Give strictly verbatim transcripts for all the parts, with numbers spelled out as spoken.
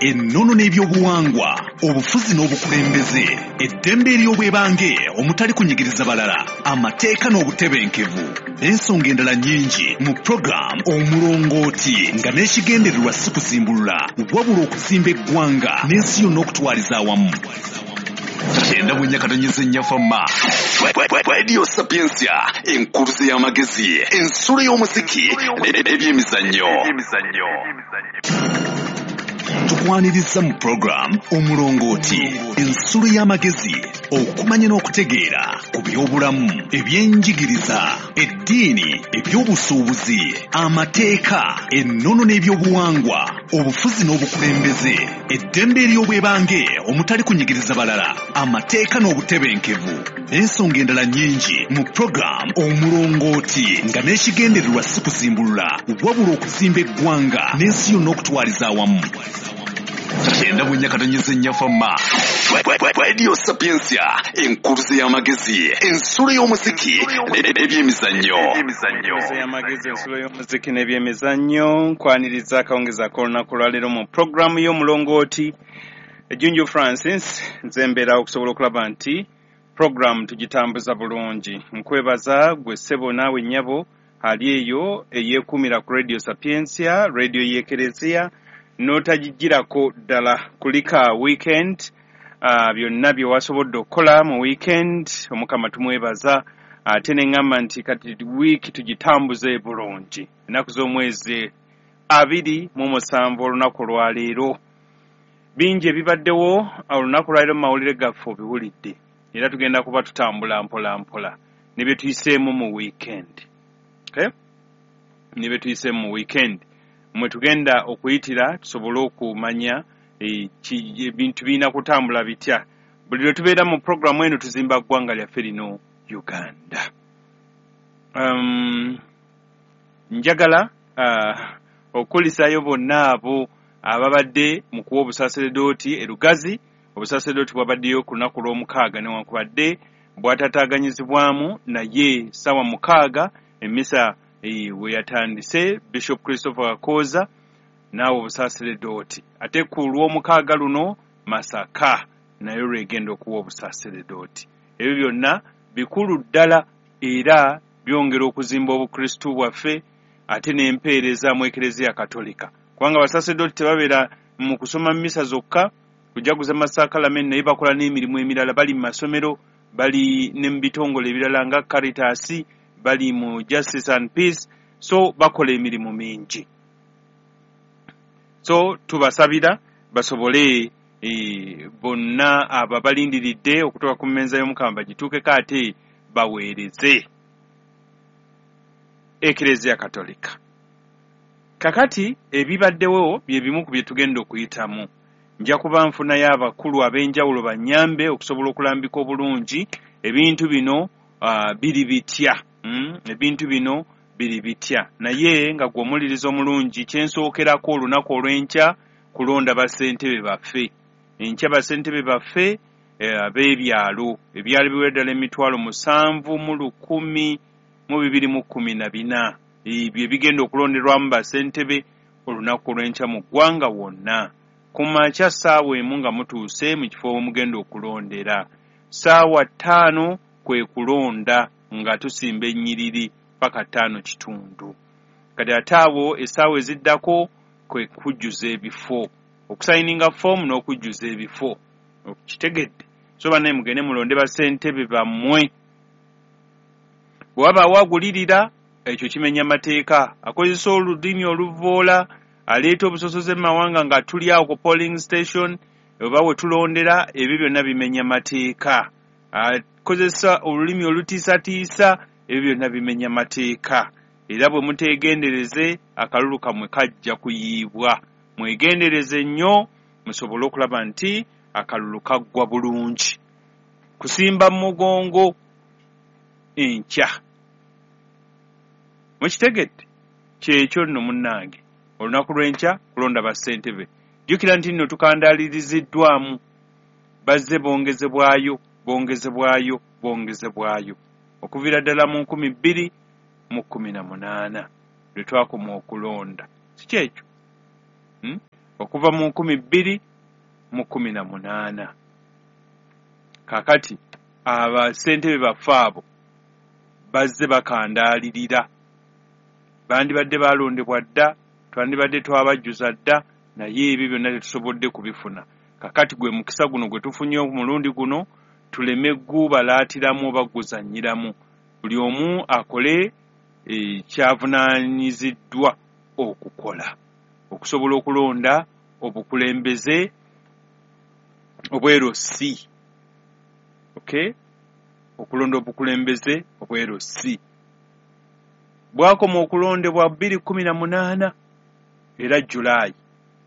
ennono n'ebyobuwangwa, obufuzi n'obukulembeze, eddembe ery'obwebange omutali kunyigiriza balala, amateeka n'obutebenkevu. Ensonga endala nnyingi mu program Omulongooti nga n'ekigendererwa si kuzimbulula wabula okuzimba eggwanga n'ensi yonna okutwaliza awamu. Genda mwenyakatonyeza ennyafama Radio Sapiensia, enkuruze y'amagezi, ensulo y'omuziki n'ebyemizannyo. Tukwaniriza mu program Omulongooti, ensulo y'amagezi, okumanya n'okutegeera ku by'obulamu, ebyenjigiriza, eddiini, ebyobusuubuzi, amateeka, ennono n'ebyobuwangwa, obufuzi n'obukulembeze, eddembe ery'obwebange omutali kunyigiriza balala, amateeka n'obutebenkevu. Ensonga endala nnyingi mu program Omulongooti nga n'ekigendererwa si kuzimbulula wabula okuzimba eggwanga n'ensi yonna okutwaliza awamu. Genda mwenyakatonyeza ennyafama Radio Sapiensia, enkuruze y'amagezi, ensulo y'omuziki n'ebyemizannyo. Ensulo y'omuziki n'ebyemizannyo nkwaniriza akawungezaako olunaku lwaleero mu programu y'Omulongooti. Ejjunju Francis nze mbeera okusobola okulaba nti program tugitambuza bulungi. Nkwebaza gwe ssebo naawe nnyabo ali eyo eyeekuumira ku Radio Sapiensia, radio y'Ekereziya, n'otagigirako ddala kulika weekend. Uh, byonna bye wasobodde okukola mu weekend, Omukama tumwebaza. Ate ne ngamba nti kati wiiki tugitambuze bulungi. Ennaku z'omwezi abiri mu musanvu olunaku lwaleero. Bingi ebibaddewo olunaku lwaleero mu mawulire gaffe obiwulidde. Era tugenda kuba tutambula mpola mpola ne bye tuyiseemu mu weekend. Okay? Ne bye tuyiseemu mu weekend. Mwe tugenda okuyitira tusobole okumanya ebintu birina kutambula bitya. Buli lwe tubeera mu programu eno tuzimba ggwanga lyaffe lino Uganda. Um, njagala uh, okulisayo bonna abo ababadde mu kuwa obusaseredooti e Lugazi. Obusaseredooti bwabaddeyo ku lunaku lw'omukaaga newankubadde bwatataaganyizibwamu, naye ssaawa mukaaga emmisa e, we yatandise Bishop Christopher Akooza naawe obusaseredooti. Ate ku lw'omukaaga luno Masaka nayo lwegenda okuwa obusaseredooti. Ebyo byonna bikulu ddala era byongera okuzimba obukristu bwaffe ate n'empeereza mu Ekereziya Katolika. Kubanga abasaseredooti tebabeera mu kusoma mmisa zokka, kujaguza masakalamenti, naye bakola n'emirimu emirala. Bali mu masomero, bali ne mu bitongole ebirala nga Caritas, bali mu Justice and Peace, so bakola emirimu mingi. So tubasabira basobole e, bonna aba balindiridde okutuuka ku mmenza y'Omukama bagituukeko ate baweereze Ekereziya Katolika. Kakati ebibaddewo bye bimu ku bye tugenda okuyitamu. Nja kuba nfunayo abakulu ab'enjawulo bannyambe okusobola okulambika obulungi ebintu bino uh, biri bitya. Mm? Ebintu bino biri bitya. Naye nga gw'omuliriza omulungi kyensookerako olunaku olw'enkya kulonda bassentebe baffe. Enkya bassentebe baffe eh, ab'ebyalo. Ebyalo biwera ddala emitwalo musanvu mu lukumi mu bibiri mu kkumi na bina. Ebyo bigenda okulonderwamu bassentebe olunaku olw'enkya mu ggwanga wonna. Kumakya ssaawa emu nga mutuuse mu kifo omugenda okulondera. Ssaawa ttaano kwe kulonda nga tusimba ennyiriri paka ttaano kitundu. Kati ate awo essaawa eziddako kwe kujjuza ebifo. Okusayininga foomu n'okujjuza ebifo. Okitegedde. So bannaye mugende mulonde bassentebe bammwe. Bwe wabaawo agulirira, ekyo kimenya mateeka. Akozesa olulimi oluvoola, aleeta obusosoze mu mawanga nga tuli awo ku polling station, oba we tulondera, ebyo byonna bimenya mateeka. Akozesa olulimi olutiisatiisa, ebyo byonna bimenya mateeka. Era bwe muteegendereze, akalulu kammwe kajja kuyiibwa. Mwegendereze nnyo musobole okulaba nti akalulu kaggwa bulungi. Kusimba mugongo enkya. Mukitegedde? Kyekyo nno munnange. Olunaku lw'enkya kulonda bassentebe. Jjukira nti nno tukandaaliriziddwamu. Bazze bongezebwayo, bongezebwayo, bongezebwayo. Okuviira ddala mu nkumi bbiri mu kkumi na munaana lwe twakoma okulonda. Si kyekyo? Hmm? okuva mu nkumi bbiri mu kumi na munaana. Kakati abasentebe baffe abo bazze bakandaalirira. Bandibadde balondebwa dda, twandibadde twabajjuza dda, naye ebyo byonna tetusobodde kubifuna. Kakati gwe mukisa guno gwe tufunye omulundi guno, tuleme gubalaatiramu oba guzannyiramu. Buli omu akole e, kyavunaanyiziddwa okukola okusobola okulonda obukulembeze obwerosi. Okay? Okulonda obukulembeze obwerosi. Bwakoma okulondebwa bbiri kumi na munaana era Julaayi.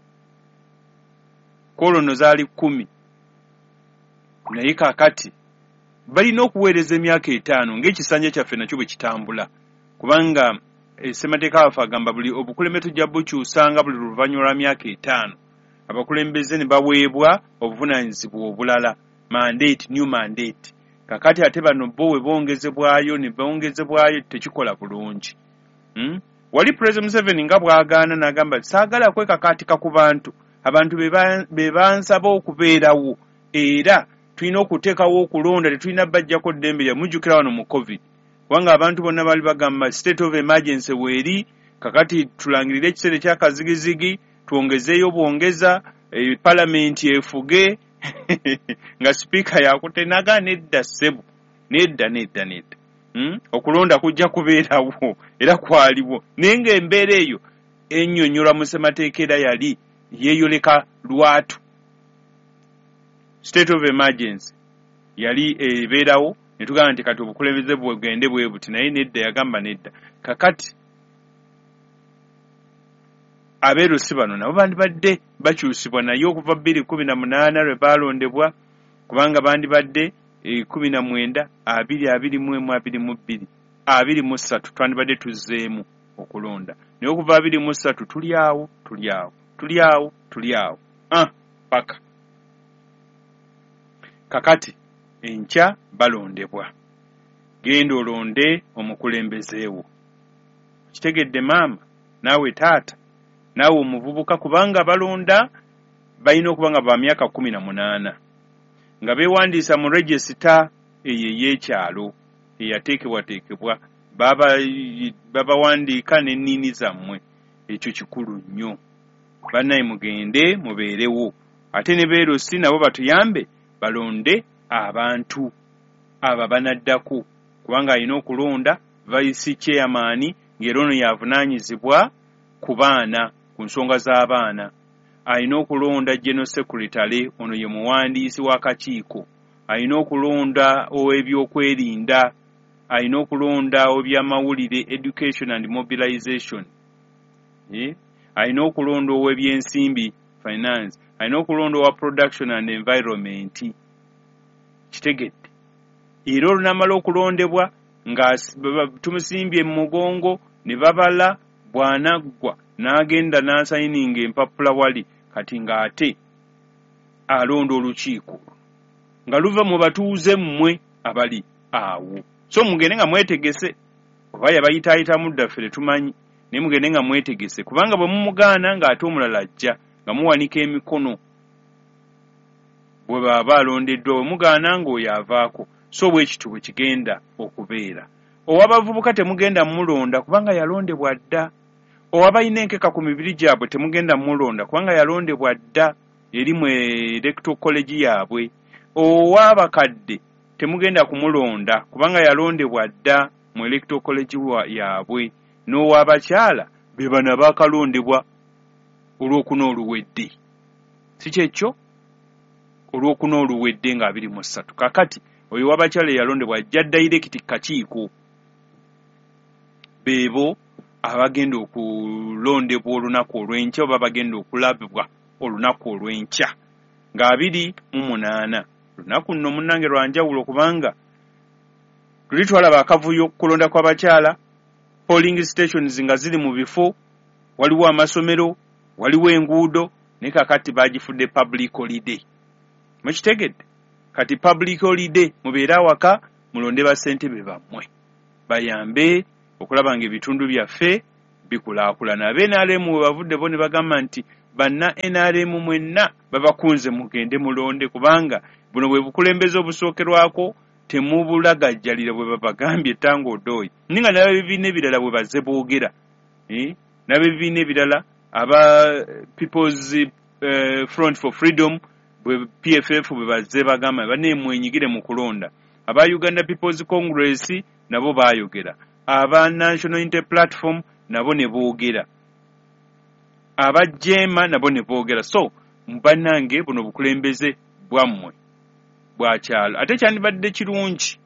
Kolono zaali kkumi. Naye kaakati balina okuweereza emyaka etaano ng'ekisanja kyaffe nakyo bwe kitambula. Kubanga e, ssemateeka waffe agamba buli obukulembeze tujja bukyusanga buli luvannyuma lwa myaka etaano. Abakulembeze ne baweebwa obuvunaanyizibwa obulala. Mandate, new mandate. Kakati ate bano bo we bongezebwayo ne bongezebwayo tekikola bulungi. Hmm? Wali President Museveni nga bw'agaana n'agamba saagala kwekakaatika ku bantu. Abantu be bansaba okubeerawo era tulina okuteekawo okulonda tetulina bajjako ddembe lya mujjukira wano mu COVID. Kubanga abantu bonna bali bagamba state of emergency weeri, kakati tulangirire ekiseera ekyakazigizigi, twongezeeyo bwongeza, e, palamenti efuge nga sipiika yakutenaga nedda ssebo nedda nedda nedda. Hmm? Okulonda kujja kubeerawo era kwaliwo naye ng'embeera eyo ennyonnyola mu ssemateeka era yali yeeyoleka lwatu. State of emergency yali ebeerawo ne tugamba nti kati obukulembeze bwegende bwe buti, naye nedda yagamba nedda. Kakati abeerosi bano nabo bandibadde bakyusibwa naye okuva bbiri kumi na munaana lwe baalondebwa, kubanga bandibadde e, kumi na mwenda abiri abiri mu emu abiri mu bbiri abiri mu ssatu twandibadde tuzzeemu okulonda. Naye okuva abiri mu ssatu tuli awo tuli awo tuli awo tuli awo ah paka. Kakati enkya balondebwa. Genda olonde omukulembezeewo. Kitegedde maama, naawe taata, naawe omuvubuka, kubanga balonda balina okuba nga ba myaka kumi na munaana nga beewandiisa mu regisita eyo ey'ekyalo eyateekebwateekebwa, babawandiika baba n'enniini zammwe. Ekyo kikulu nnyo. Bannaye mugende mubeerewo. Ate ne beerosi nabo batuyambe balonde abantu aba banaddako, kubanga alina okulonda vice chairman ng'era ono yavunaanyizibwa ku baana, ku nsonga z'abaana. Alina okulonda general secretary, ono ye muwandiisi w'akakiiko. Alina okulonda ow'ebyokwerinda. Alina okulonda ow'ebyamawulire, education and mobilization. Eh? Alina okulonda ow'ebyensimbi, finance. Alina okulonda owa production and environment. Kitegedde. Era olunamala okulondebwa nga tumusimbye mu mugongo ne babala bw'anaggwa n'agenda n'asayininga empapula wali, kati ng'ate alonda olukiiko nga luva mu batuuze mmwe abali awo. So mugende nga mwetegese, oba yabayitaayitamu ddaffe tetumanyi, naye mugende nga mwetegese, kubanga bwe mumugaana ng'ate omulala ajja nga muwanika emikono bwe baba alondeddwa, bwe mugaana ng'oyo avaako. So bwe kitu bwe kigenda okubeera. Ow'abavubuka temugenda mulonda kubanga yalondebwa dda. Owabalina enkeka ku mibiri gyabwe temugenda mulonda kubanga yalondebwa dda eri mu electoral college yaabwe. Ow'abakadde temugenda kumulonda kubanga yalondebwa dda mu electoral college yaabwe. N'ow'abakyala be bana baakalondebwa olw'okuna oluwedde. Si kyekyo? Olw'okuna oluwedde nga abiri mu ssatu. Kakati oyo w'abakyala yalondebwa ajja direct kakiiko. Beebo abagenda okulondebwa olunaku olw'enkya oba bagenda okulabibwa olunaku olw'enkya nga abiri mu munaana. Lunaku nno munnange lwa njawulo kubanga tuli twalaba akavuyo kulonda kw'abakyala, polling stations nga ziri mu bifo, waliwo amasomero, waliwo enguudo, ne kakati baagifudde public holiday. Mukitegedde? Kati public holiday mubeere awaka mulonde bassentebe bammwe bayambe okulaba nga ebitundu byaffe bikulaakulana. Abe N R M we bavudde bo ne bagamba nti banna N R M mwenna babakunze mugende mulonde kubanga buno bwe bukulembeze obusookerwako temubulagajjalira bwe babagambye tango odoyi ninga nabe bibiina ebirala bwe bazze boogera eh nabe bibiina ebirala aba People's uh, Front for Freedom bwe P F F bwe bazze bagamba bane mwenyigire mu kulonda aba Uganda People's Congress nabo bayogera aba National Unity Platform nabo ne boogera aba Jema nabo ne boogera so mbanange buno bukulembeze bwammwe bwakyalo ate kyandibadde kirungi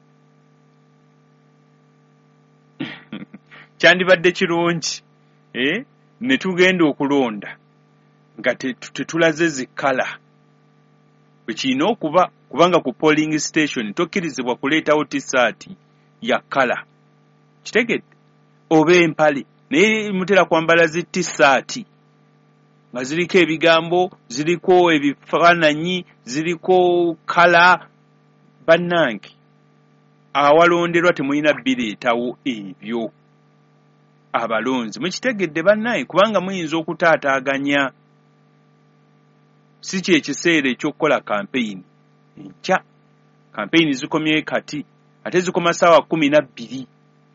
kyandibadde kirungi eh ne tugenda okulonda nga tetulaze zikala bwekino okuba kubanga ku polling station tokkirizibwa kuleetawo t-shirt ya kala kitegedde oba empale naye mutera kwambala zi t-shirt nga ziriko ebigambo ziriko ebifaananyi ziriko kala bannange awalonderwa temulina bireetawo ebyo abalonzi mukitegedde bannange kubanga muyinza okutaataaganya si kyekiseera ekyokukola campaign enkya campaign zikomye kati ate zikoma ssaawa kumi na bbiri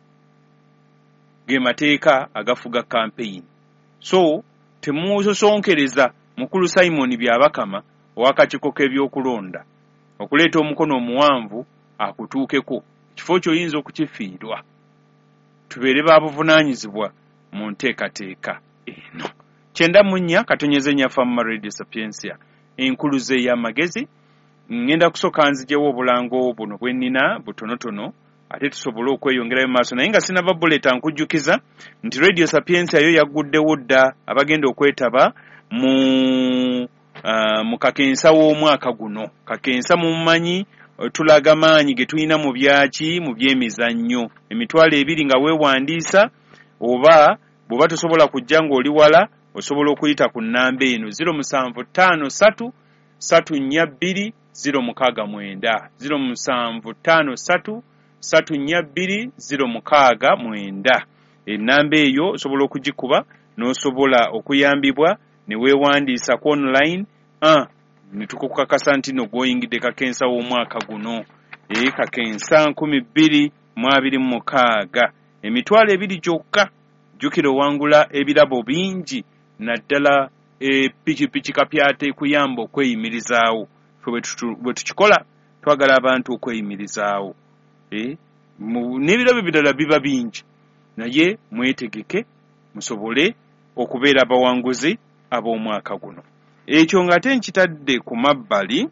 ge mateeka agafuga campaign so temusosonkereza mukulu Simon byabakama owakakiiko k'ebyokulonda okuleeta omukono omuwanvu akutuukeko kifo kyoyinza okukifiirwa tubeere babuvunaanyizibwa mu nteekateeka eno kyenda mu nnya katonyeze nyafamu Radio Sapiensia enkuluze y'amagezi ngenda kusooka nzijewo obulango buno bwe nnina butonotono ate tusobole okweyongerayo maaso naye nga sinaba buleta nkujjukiza nti Radio Sapiensia yo yagguddewo dda abagenda okwetaba mu uh, mu kakensa w'omwaka guno kakensa mumanyi tulaga maanyi ge tulina mu byaki mu byemizannyo emitwalo ebiri nga weewandiisa oba bw'oba tosobola kujja ng'oli wala osobola okuyita ku nnamba eno zero musanvu ttaano ssatu ssatu nnya bbiri zero mukaaga mwenda zero musanvu ttaano ssatu ssatu nnya bbiri zero mukaaga mwenda ennamba eyo osobola okugikuba n'osobola okuyambibwa ne weewandiisa ku online ah ne tukukakasa nti no goyingidde kakensa w'omwaka guno ee kakensa nkumi bbiri mu abiri mu mukaaga emitwalo ebiri gyokka jjukira owangula ebirabo bingi naddala epikipiki kapyata ekuyamba okweyimirizaawo bwe tukikola twagala abantu okweyimirizaawo eh n'ebirabo ebirala biba bingi naye mwetegeke musobole okubeera abawanguzi ab'omwaka guno ekyo ng'ate nkitadde ku mabbali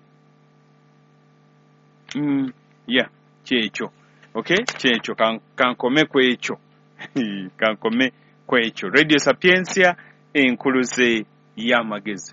mm, ya kyekyo okay kyekyo kankome kwekyo kankome kwekyo Radio Sapiensia enkuluze y'amagezi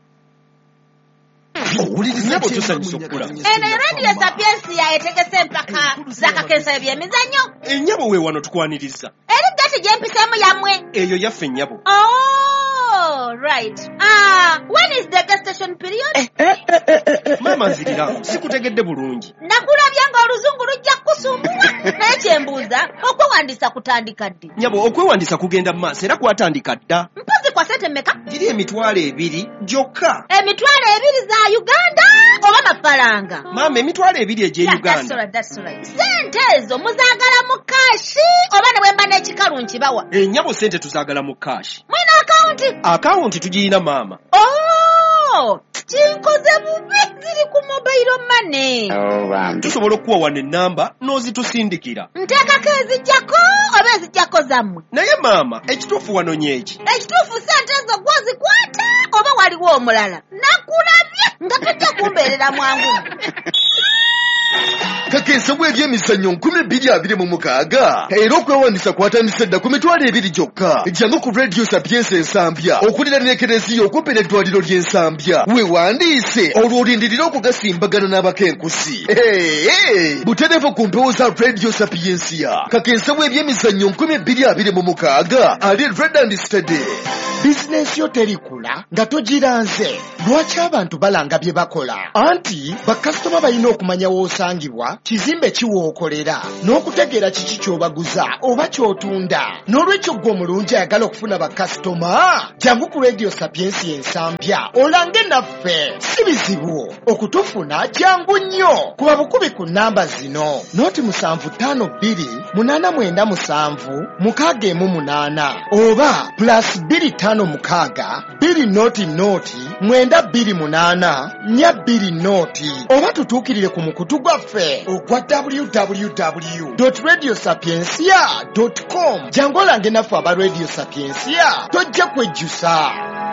Nyabo tusanyusa okula. Eno Radio Sapiensia etegese empaka zakakensa ebyemizannyo. Ennyabo we wano tukwaniriza. Eri gati gyempisemu yamwe. Eyo yaffe ennyabo. Oh, right. Ah, when is the gestation period? Eh, eh, eh, eh, eh. Mama nzirira, sikutegedde bulungi. Nakulabya nga oluzungu lujja kusumbula. Naye kyembuuza, okwewandiisa kutandika ddi? Nyabo, okwewandiisa kugenda mu maaso era kwatandika dda. Mpozi kwa sente mmeka? Giri emitwalo ebiri gyokka. Emitwalo ebiri za Uganda oba mafaranga? Mama, emitwalo ebiri egye Yeah, Uganda. that's right, that's right. Sente ezo muzaagala mu kashi oba ne bwemba n'ekikalu nkibawa? Ennyabo sente tuzaagala mu kashi. Mwina akawunti? Akawunti tugirina mama. Oh, kinkoze bubi ziri ku mobile money. Oh, bambi. Tusobola okuwa wano ennamba n'ozitusindikira. Nteekako ezijjako oba ezijjako zammwe? Naye mama, ekituufu wano nyeki. Ekituufu sente ezo gwozikwata oba waliwo omulala? Nakulabye nga tajja kumbeerera mwangu. Kakensa bw'ebyemizannyo nkumi bbiri abiri mu mukaaga era okwewandiisa kwatandise dda ku mitwalo ebiri gyokka. Jangu ku Radio Sapiensia ensambya okulira n'ekereziya okumpi n'eddwaliro ly'ensambya weewandiise olwo olindirira okugasimbagana n'abakenkusi. Butereevu ku mpewo za Radio Sapiensia. Kakensa bw'ebyemizannyo nkumi bbiri abiri mu mukaaga ali Red and Steady. bizinensi yo terikula nga togiranze. Lwaki abantu balanga bye bakola? Anti bakasitoma balina okumanya w'osangibwa, kizimbe kiwookolera, n'okutegeera kiki ky'obaguza oba ky'otunda. N'olwekyo ggwe omulungi ayagala okufuna bakasitoma, jangu ku Radio Sapiensi ensambya olange naffe. Si bizibu okutufuna, jangu nnyo. Kuba bukubi ku nnamba zino: noti musanvu ttaano bbiri munaana mwenda musanvu mukaaga emu munaana, oba plus bbiri ttaano mukaaga bbiri noti noti mwenda bbiri munaana nnya bbiri noti, oba tutuukirire ku mukutu gwaffe ogwa w w w dot radio sapiensia dot com. jangu olange naffe aba Radio Sapiensia, tojja kwejjusa.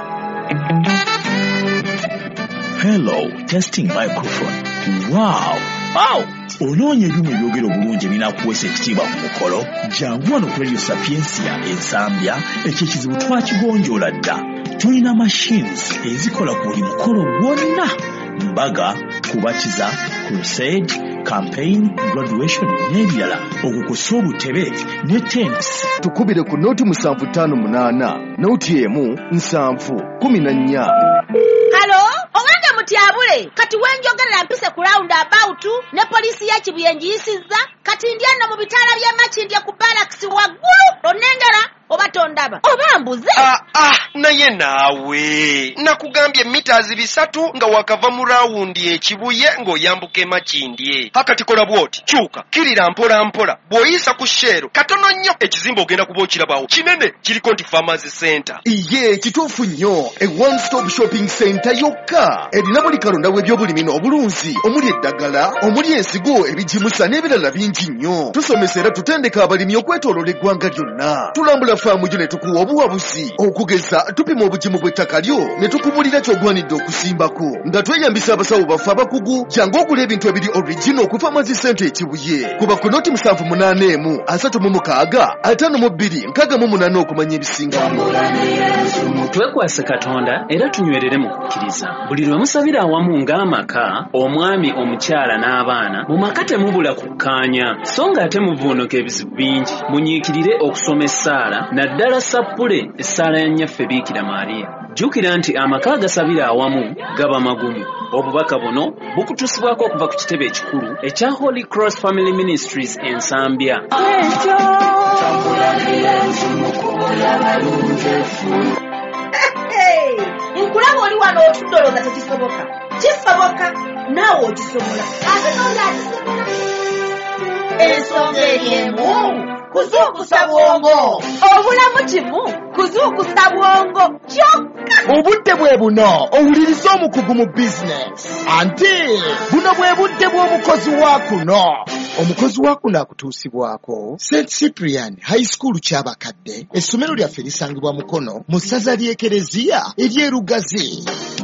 Hello, testing microphone. Wow, wow. Onoonya ebyuma ebyogera obulungi ebinaakuweesa ekitiibwa ku mukolo? Jangu wano ku Radio Sapiensia ensambya, ekyo ekizibu twakigonjoola dda. Tulina machines ezikola ku buli mukolo gwonna: mbaga, kubatiza, crusade, campaign, graduation n'ebirala. okukusa obutebe ne tents. Tukubire ku noti musanvu ttaano munaana, noti emu nsanvu kumi na nnya. Halo, owange mutyabule, kati wenjogerera mpise ku round about ne polisi ya Kibuye njiyisizza, kati ndyano mu bitala bya Makindye ku barracks waggulu, onengera oba tondaba oba mbuze. Ah ah, naye naawe nakugambye meters bisatu nga wakava mu rawundi ekibuye ng'oyambuka Makindye. Hakati kola bwoti, kyuka kirira mpola mpola, bw'oyisa ku shero katono nnyo ekizimba ogenda kuba okirabawo kinene, kiriko nti Farmers Center. Iye kituufu nnyo, a one stop shopping center yokka erina buli kalonda w'ebyobulimi n'obulunzi, omuli eddagala, omuli ensigo, ebijimusa n'ebirala bingi nnyo. Tusomesa era tutendeka abalimi okwetooloola eggwanga lyonna. Tulambula faamu gyo ne tukuwa obuwabuzi, okugeza tupima obugimu bw'ettaka lyo ne tukubulira ky'ogwanidde okusimbako, nga tweyambisa abasawo baffe abakugu. Jangu ogula ebintu ebiri original ku Farmers Center e Kibuye. Kuba ku noti musanvu munaana emu asatu mu mukaaga ataano mu bbiri nkaaga mu munaana okumanya ebisingamu. Twekwase Katonda era tunywerere mu kukkiriza. Buli lwe musabira awamu ng'amaka, omwami, omukyala n'abaana, mu maka temubula kukkaanya, so ng'ate muvuunuka ebizibu bingi. Munyiikirire okusoma essaala, naddala sappule essaala ya nnyaffe Biikira Maariya. Jjukira nti amaka agasabira awamu gaba magumu. Obubaka buno bukutusibwako okuva ku kitebe ekikulu ekya Holy Cross Family Ministries ensambya. Nkulaba oli wano otudoloza tekisoboka. Kisoboka naawe okisobola. Ate n'oli akisobola. Ensonga eriemu kuzuukusa bwongo. Obulamu kimu kuzuukusa bwongo kyokka. Obudde bwe buno owulirize omukugu mu bizinensi. Anti buno bwe budde bw'omukozi wa kuno. Omukozi wa kuno akutuusibwako Saint Cyprian High School ky'abakadde. Essomero lyaffe lisangibwa Mukono mu ssaza ly'Ekereziya ery'Erugazi.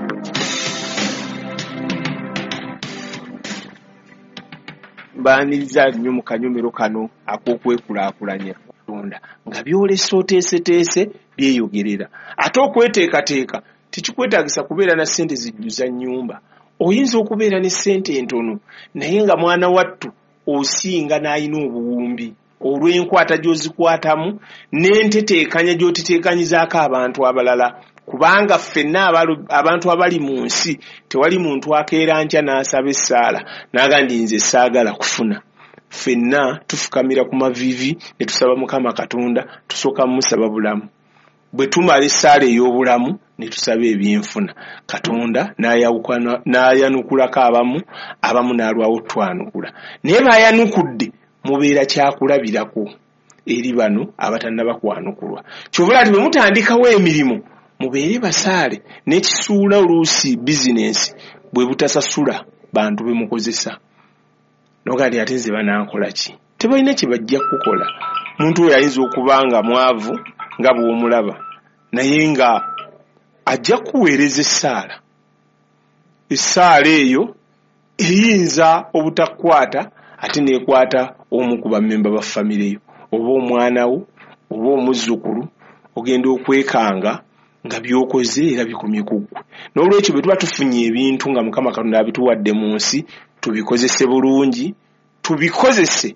Mbaaniriza nnyo mu kanyomero kano ak'okwekulaakulanya Katonda nga byolesa oteeseteese byeyogerera. Ate okweteekateeka tekikwetaagisa kubeera na ssente zijjuza nnyumba. Oyinza okubeera ne ssente entono naye nga mwana wattu osinga n'ayina obuwumbi olw'enkwata gy'ozikwatamu n'enteteekanya gy'otiteekanyizaako abantu abalala. Kubanga ffenna abantu abali mu nsi tewali muntu akeera nkya n'asaba essaala n'aga ndi nze saagala kufuna. Ffenna tufukamira ku mavivi ne tusaba Mukama Katonda, tusooka musaba bulamu. Bwe tumala essaala ey'obulamu ne tusaba ebyenfuna, Katonda n'ayawukana n'ayanukulako abamu, abamu n'alwawo twanukula. Naye baayanukudde mubeera kyakulabirako eri bano abatannaba kwanukulwa. Kyobula ati bwe mutandikawo emirimu mubeere basaale n'ekisuula oluusi bizinensi bwe butasasula bantu be mukozesa. Nogandi ate nze banankola ki? Tebalina kye bajja kukola. Muntu oyo ayinza okuba nga mwavu nga bw'omulaba naye nga ajja kuweereza essaala. Essaala eyo eyinza obutakwata ate neekwata omu ku bammemba ba famire yo oba omwana wo oba omuzzukulu, ogenda okwekanga nga byokoze era bikomye ku ggwe. N'olwekyo bwe tuba tufunye ebintu nga Mukama Katonda abituwadde mu nsi, tubikozese bulungi, tubikozese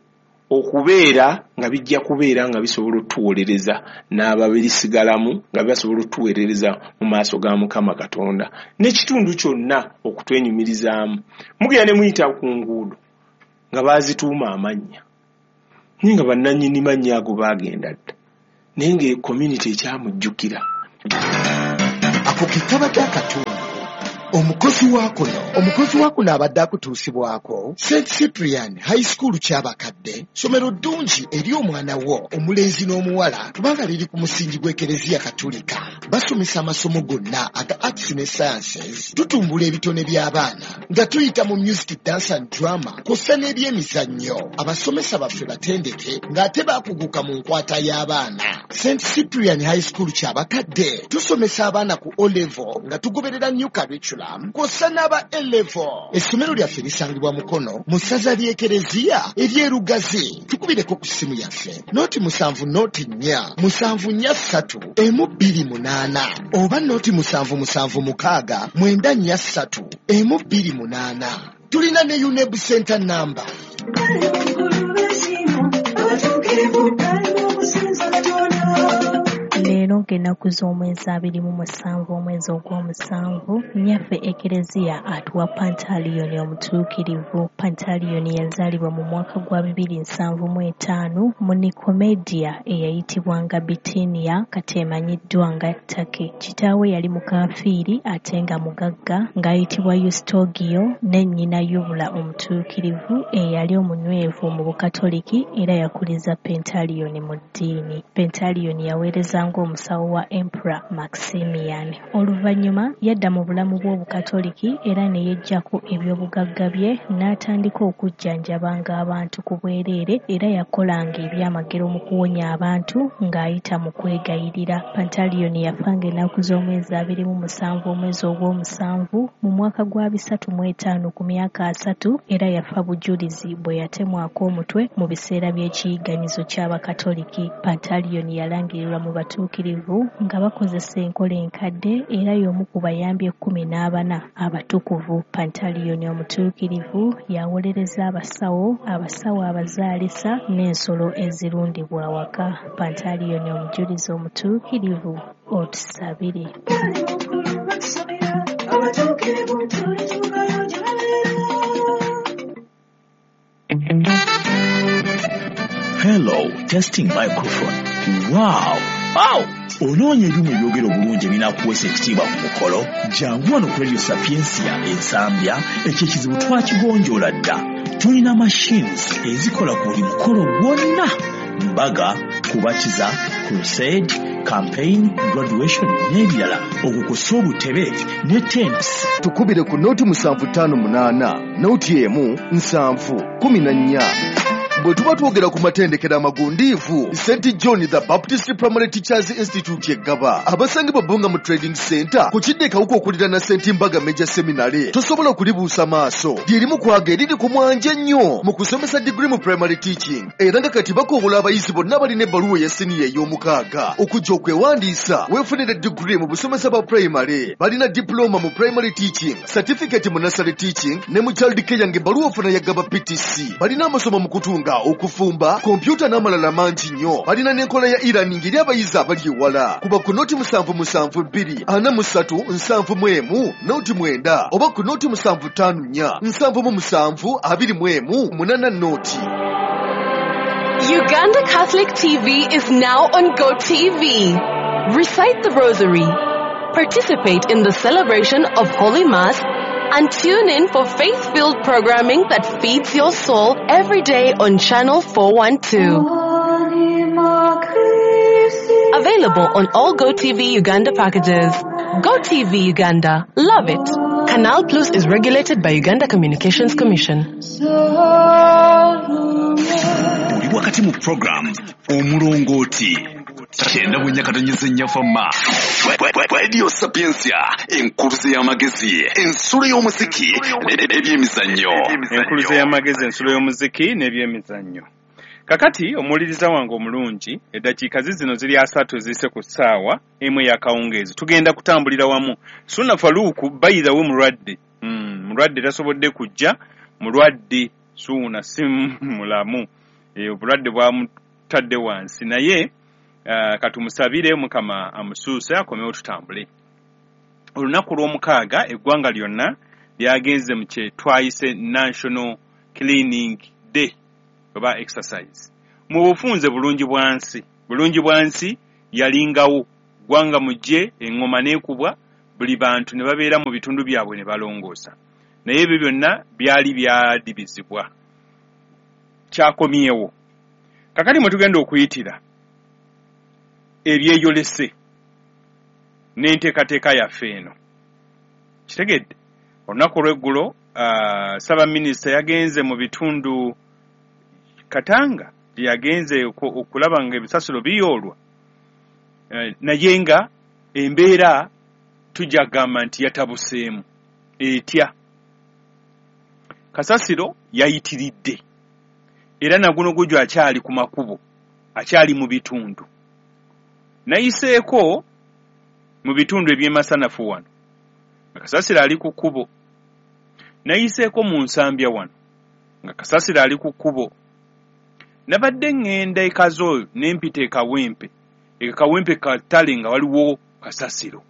okubeera nga bijja kubeera nga bisobola otuwolereza n'ababirisigalamu nga basobola otuweerereza mu maaso ga Mukama Katonda n'ekitundu kyonna okutwenyumirizaamu. Mugenda ne muyita ku nguudo nga baazituuma amannya naye nga bannannyini mannya ago baagenda dda naye nga community ekyamujjukira. Ako kitaba kya Katonda omukozi wakuno omukozi wakuno abadde akutuusibwako Saint Cyprian High School ky'abakadde, somero ddungi eri omwana wo omulenzi n'omuwala kubanga liri ku musingi gw'Ekereziya Katolika. Basomesa amasomo gonna aga arts ne sciences, tutumbula ebitone by'abaana nga tuyita mu music, dance and drama kw'ossa n'ebyemizannyo. Abasomesa baffe batendeke ng'ate baakuguka mu nkwata y'abaana. Saint Cyprian High School ky'abakadde tusomesa abaana ku O level nga tugoberera new curriculum kw'ossa n'aba A level. Essomero lyaffe lisangibwa Mukono mu ssaza ly'Ekereziya ery'Erugazi. Tukubireko ku ssimu yaffe nooti musanvu nooti nnya musanvu nnya ssatu emu bbiri munaana oba nooti musanvu musanvu mukaaga mwenda nnya ssatu emu bbiri munaana. Tulina ne U N E B center number. Leero ng'ennaku z'omwezi abiri mu musanvu omwezi ogw'omusanvu, nnyaffe Ekereziya atuwa Pantaliyoni omutuukirivu. Pantaliyoni yazaalibwa mu mwaka gwa bibiri nsanvu mu etaano mu Nikomedia eyayitibwanga Bitinia kati emanyiddwa nga Ttake. Kitaawe yali mukaafiiri ate nga mugagga ng'ayitibwa Eustogio, ne nnyina Yubula omutuukirivu eyali omunywevu mu Bukatoliki era yakuliza Pantaliyoni mu ddiini. Pantaliyoni yaweereza ng'omusawo wa Emperor Maximian. Oluvannyuma yadda mu bulamu bw'Obukatoliki era ne yeggyako eby'obugagga bye n'atandika okujjanjabanga abantu ku bwereere era yakolanga ebyamagero mu kuwonya abantu ng'ayita mu kwegayirira. Pantaliyoni yafanga ennaku z'omwezi abiri mu musanvu omwezi ogw'omusanvu mu mwaka gwa bisatu mu etaano ku myaka asatu era yafa bujulizi bwe yatemwako omutwe mu biseera by'ekiyiganyizo ky'Abakatoliki. Pantaliyoni yalangirirwa mu batuukirivu nga bakozesa enkola enkadde era y'omu ku bayambi ekkumi n'abana abatukuvu. Pantaliyoni omutuukirivu yawolereza abasawo, abasawo abazaalisa n'ensolo ezirundibwa awaka. Pantaliyoni omujulizi omutuukirivu otusabire. Hello, testing microphone. Wow! Wow! Onoonya ebyuma ebyogera obulungi ebinakuweesa ekitiibwa ku mukolo? Jangu wano ku Radio Sapiensia Ensambya, ekyo ekizibu twakigonjoola dda. Tulina machines ezikola ku buli mukolo gwonna: mbaga, kubatiza, crusade, campaign, graduation n'ebirala. Okukusa obutebe ne tents. Tukubire ku nooti musanvu ttaano munaana nooti emu nsanvu kumi na nnya. Bwe tuba twogera ku matendekero amagundiivu, Saint John the Baptist Primary Teachers Institute eggaba abasangibwa Bunga mu Trading Center ku kidde kawuka okulira na Saint Mbaga Major Seminary. Tosobola kulibuusa maaso lyerimu kwaga eriri ku mwanja nnyo mu kusomesa degree mu primary teaching era nga kati bakobola abayizi bonna balina ebbaluwa ya siniya ey'omukaaga okujja okwewandiisa weefunire degree mu busomesa bwa primary. Balina diploma mu primary teaching, certificate mu nursery teaching ne mu child care ng'ebbaluwa ofuna yagaba P T C. Balina amasomo mu kutunga, okufumba, kompyuta n'amalala mangi nnyo. Balina n'enkola ya e-learning eri abayizi abali ewala. Kuba ku nooti musanvu musanvu bbiri ana mu ssatu nsanvu mu emu nooti mwenda oba ku nooti musanvu ttaano nnya nsanvu mu musanvu abiri mu emu munaana nooti. Uganda Catholic T V is now on Go T V. Recite the Rosary, participate in the celebration of Holy Mass, and tune in for faith-filled programming that feeds your soul every day on Channel four one two. Available on all Go T V Uganda packages. Go T V Uganda. Love it. Canal Plus is regulated by Uganda Communications Commission. Uli wakati mu program Omulongooti. Kyenda bwennyakatonyeza ennyafamma. Radio Sapiensia, enkuluze y'amagezi, ensulo y'omuziki n'ebyemizannyo. Enkuluze y'amagezi, ensulo y'omuziki n'ebyemizannyo. Kakati omuwuliriza wange omulungi, eddakiika zino ziri asatu zise ku ssaawa emu ey'akawungeezi. Tugenda kutambulira wamu. Suna Faluku bayirawo mulwadde. Mm, mulwadde tasobodde kujja, mulwadde Suuna si mulamu. e, obulwadde bwamutadde wansi naye uh, katumusabire Mukama amusuuse akomewo tutambule. Olunaku lw'omukaaga eggwanga lyonna lyagenze mu kye twayise National Cleaning Day oba exercise. Mu bufunze bulungi bwansi bulungi bwansi yalingawo gwanga mujje engoma neekubwa buli bantu ne babeera mu bitundu byabwe ne balongoosa naye ebyo byonna byali byadibizibwa kyakomyewo. Kakati mwe tugenda okuyitira ebyeyolese n'enteekateeka yaffe eno kitegedde. Olunaku olw'eggulo uh, Ssaabaminisita yagenze mu bitundu Katanga yagenze okulaba nga ebisasiro biyoolwa uh, naye nga embeera tujja gamba nti yatabuseemu etya. Kasasiro yayitiridde era naguno gujjo akyali ku makubo akyali mu bitundu. Nayiseeko mu bitundu eby'emasanafu wano nga Kasasiro ali ku kkubo. Nayiseeko mu Nsambya wano nga Kasasiro ali ku kkubo. Nabadde ngenda ekazo n'empita ekawempe ekawempe katale nga waliwo Kasasiro.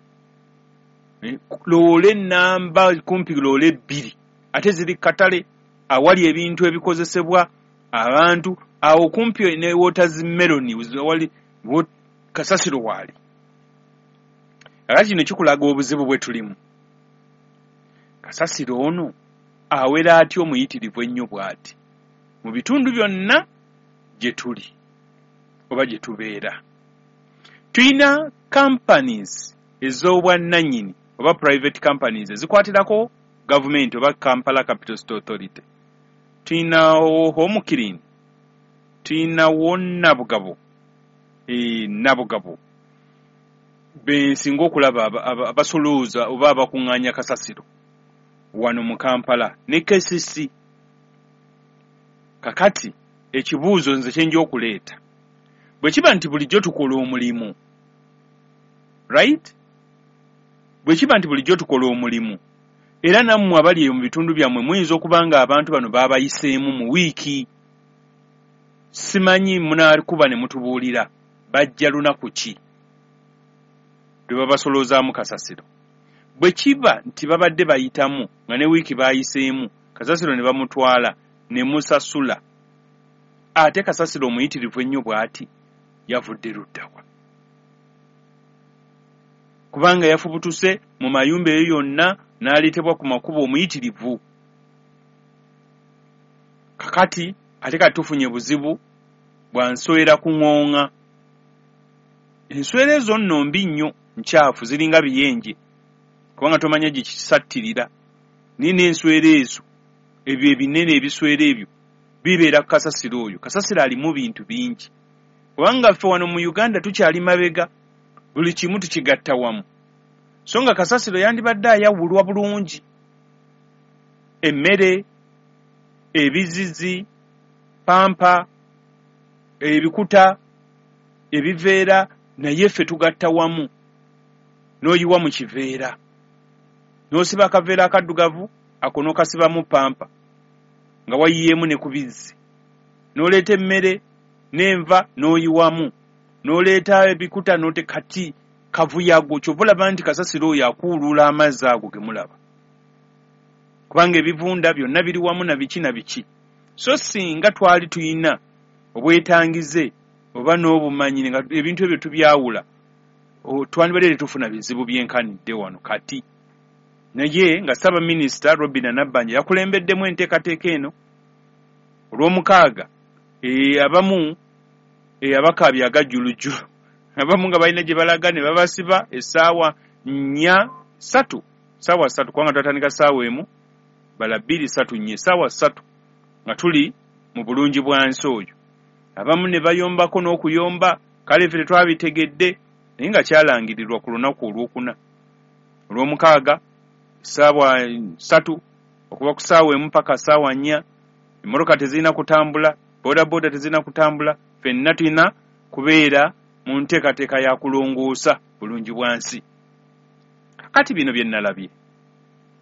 Loole namba kumpi loole bbiri ate ziri katale awali ebintu ebikozesebwa abantu awo kumpi ne watermelon wali Kasasiro wali. Era kino kikulaga obuzibu bwe tulimu. Kasasiro ono awera atyo omuyitirivu ennyo bw'ati mu bitundu byonna gye tuli oba gye tubeera. Tuyina companies ez'obwannannyini oba private companies ezikwatirako government oba Kampala Capital City Authority. Tuyinawo Home Clean, tuyinawo Nabugabo e, Nabugabo bensinga okulaba abasolooza oba abakuŋŋaanya Kasasiro wano mu Kampala ne K C C. Kakati ekibuuzo nze kyenja okuleeta bwe kiba nti bulijjo tukola omulimu right bwe kiba nti bulijjo tukola omulimu era nammwe abali mu bitundu byammwe muyinza okuba nga abantu bano baabayiseemu mu wiiki simanyi munaalikuba ne mutubuulira bajja lunaku ki lwe babasoloozaamu Kasasiro. Bwe kiba nti babadde bayitamu nga ne wiiki baayiseemu Kasasiro ne bamutwala ne musasula ate Kasasiro omuyitirivu ennyo bw'ati yavudde luddawa kubanga yafubutuse mu mayumba eyo yonna n'aleetebwa ku makubo omuyitirivu. Kakati ate kati tufunye buzibu bwa nswera kuŋŋooŋa. Enswera ezo nno mbi nnyo nkyafu ziringa biyenje kubanga tomanya gye kisattirira naye n'enswera ezo ebyo ebinene ebiswera ebyo bibeera Kasasiro oyo. Kasasiro alimu bintu bingi kubanga ffe wano mu Uganda tukyali mabega buli kimu tukigatta wamu so nga Kasasiro yandibadde ayawulwa bulungi emmere ebizizi pampa ebikuta ebiveera naye ffe tugatta wamu n'oyiwa mu kiveera n'osiba akaveera akaddugavu ako n'okasibamu pampa nga wayiyeemu ne ku bizzi n'oleeta emmere n'enva n'oyiwamu n'oleeta ebikuta n'ote kati kavuyago kyova olaba nti Kasasiro oyo akuulula amazzi ago ge mulaba kubanga ebivunda byonna biri wamu na biki na biki. So singa twali tuyina obwetangize oba n'obumanyi nga ebintu ebyo tubyawula twandibadde tufuna bizibu byenkanidde wano kati. Naye nga Ssaabaminisita Robinah Nabbanja yakulembeddemu enteekateeka eno olw'omukaaga e, abamu e, abakaabya agajjulujjulu abamu nga balina gye balaga ne babasiba essaawa nnya ssatu ssaawa ssatu kubanga twatandika ssaawa emu bala bbiri ssatu nnya essaawa ssatu nga tuli mu bulungi bwansi oyo. Abamu ne bayombako n'okuyomba kale ffe tetwabitegedde naye nga kyalangirirwa ku lunaku olwokuna olw'omukaaga ssaawa ssatu okuva ku ssaawa emu paka ssaawa nnya emmotoka tezirina kutambula boda boda tezirina kutambula ffenna tulina kubeera mu nteekateeka ya kulongoosa bulungi bwansi. Kakati bino bye nalabye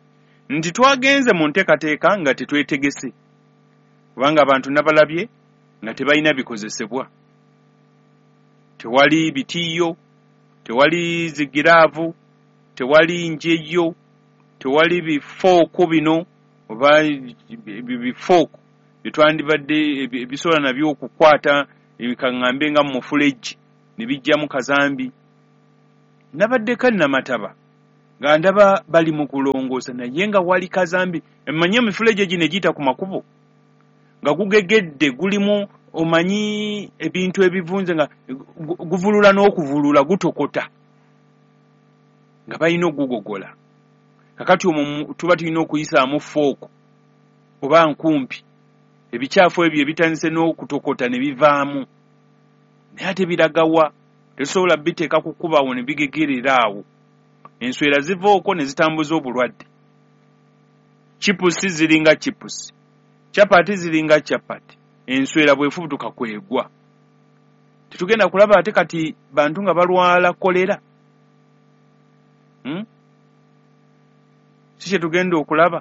nti twagenze mu nteekateeka nga tetwetegese kubanga abantu nabalabye nga tebalina bikozesebwa. Tewali bitiiyo, tewali zigiraavu, tewali njeyo, tewali bifooku bino oba bifooku byetwandibadde ebisobola nabyo okukwata ebikaŋŋambe nga mu fuleji ne bijjamu kazambi. Nabadde Namataba nga ndaba bali mu kulongoosa naye nga wali kazambi. Emanyi emifuleji gino egiyita ku makubo nga gugegedde gulimu omanyi ebintu ebivunze nga guvulula n'okuvulula gutokota nga balina okugugogola. Kakati omwo tuba tulina okuyisaamu fooku oba nkumpi ebikyafu ebyo ebitandise n'okutokota ne bivaamu. Naye ate biragawa, tesobola biteeka ku kkubawo ne bigegerera awo. Enswera zivaoko ne zitambuza obulwadde. Chipusi ziringa chipusi, chapati ziringa chapati, enswera bwefubutuka kwegwa. Tetugenda kulaba ate kati bantu nga balwala kolera. Hmm? Si kye tugenda okulaba.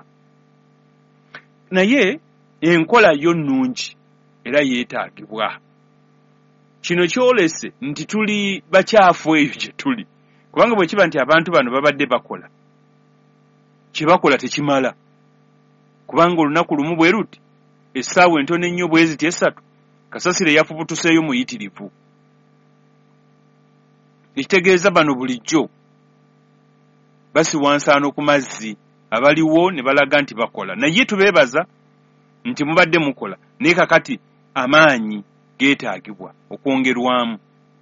Naye enkola yo nnungi era yeetaagibwa. Kino kyolese nti tuli bakyafu eyo gye tuli. Kubanga bwe kiba nti abantu bano babadde bakola, kye bakola tekimala. Kubanga olunaku lumu bwe ruti essaawa entono ennyo bwe ziti esatu kasasiro yafubutuseeyo muyitirivu. Ekitegeeza bano bulijjo basiwansaano ku mazzi abaliwo ne balaga nti bakola. Naye tubeebaza nti mubadde mukola, naye kakati amaanyi geetaagibwa okwongerwamu.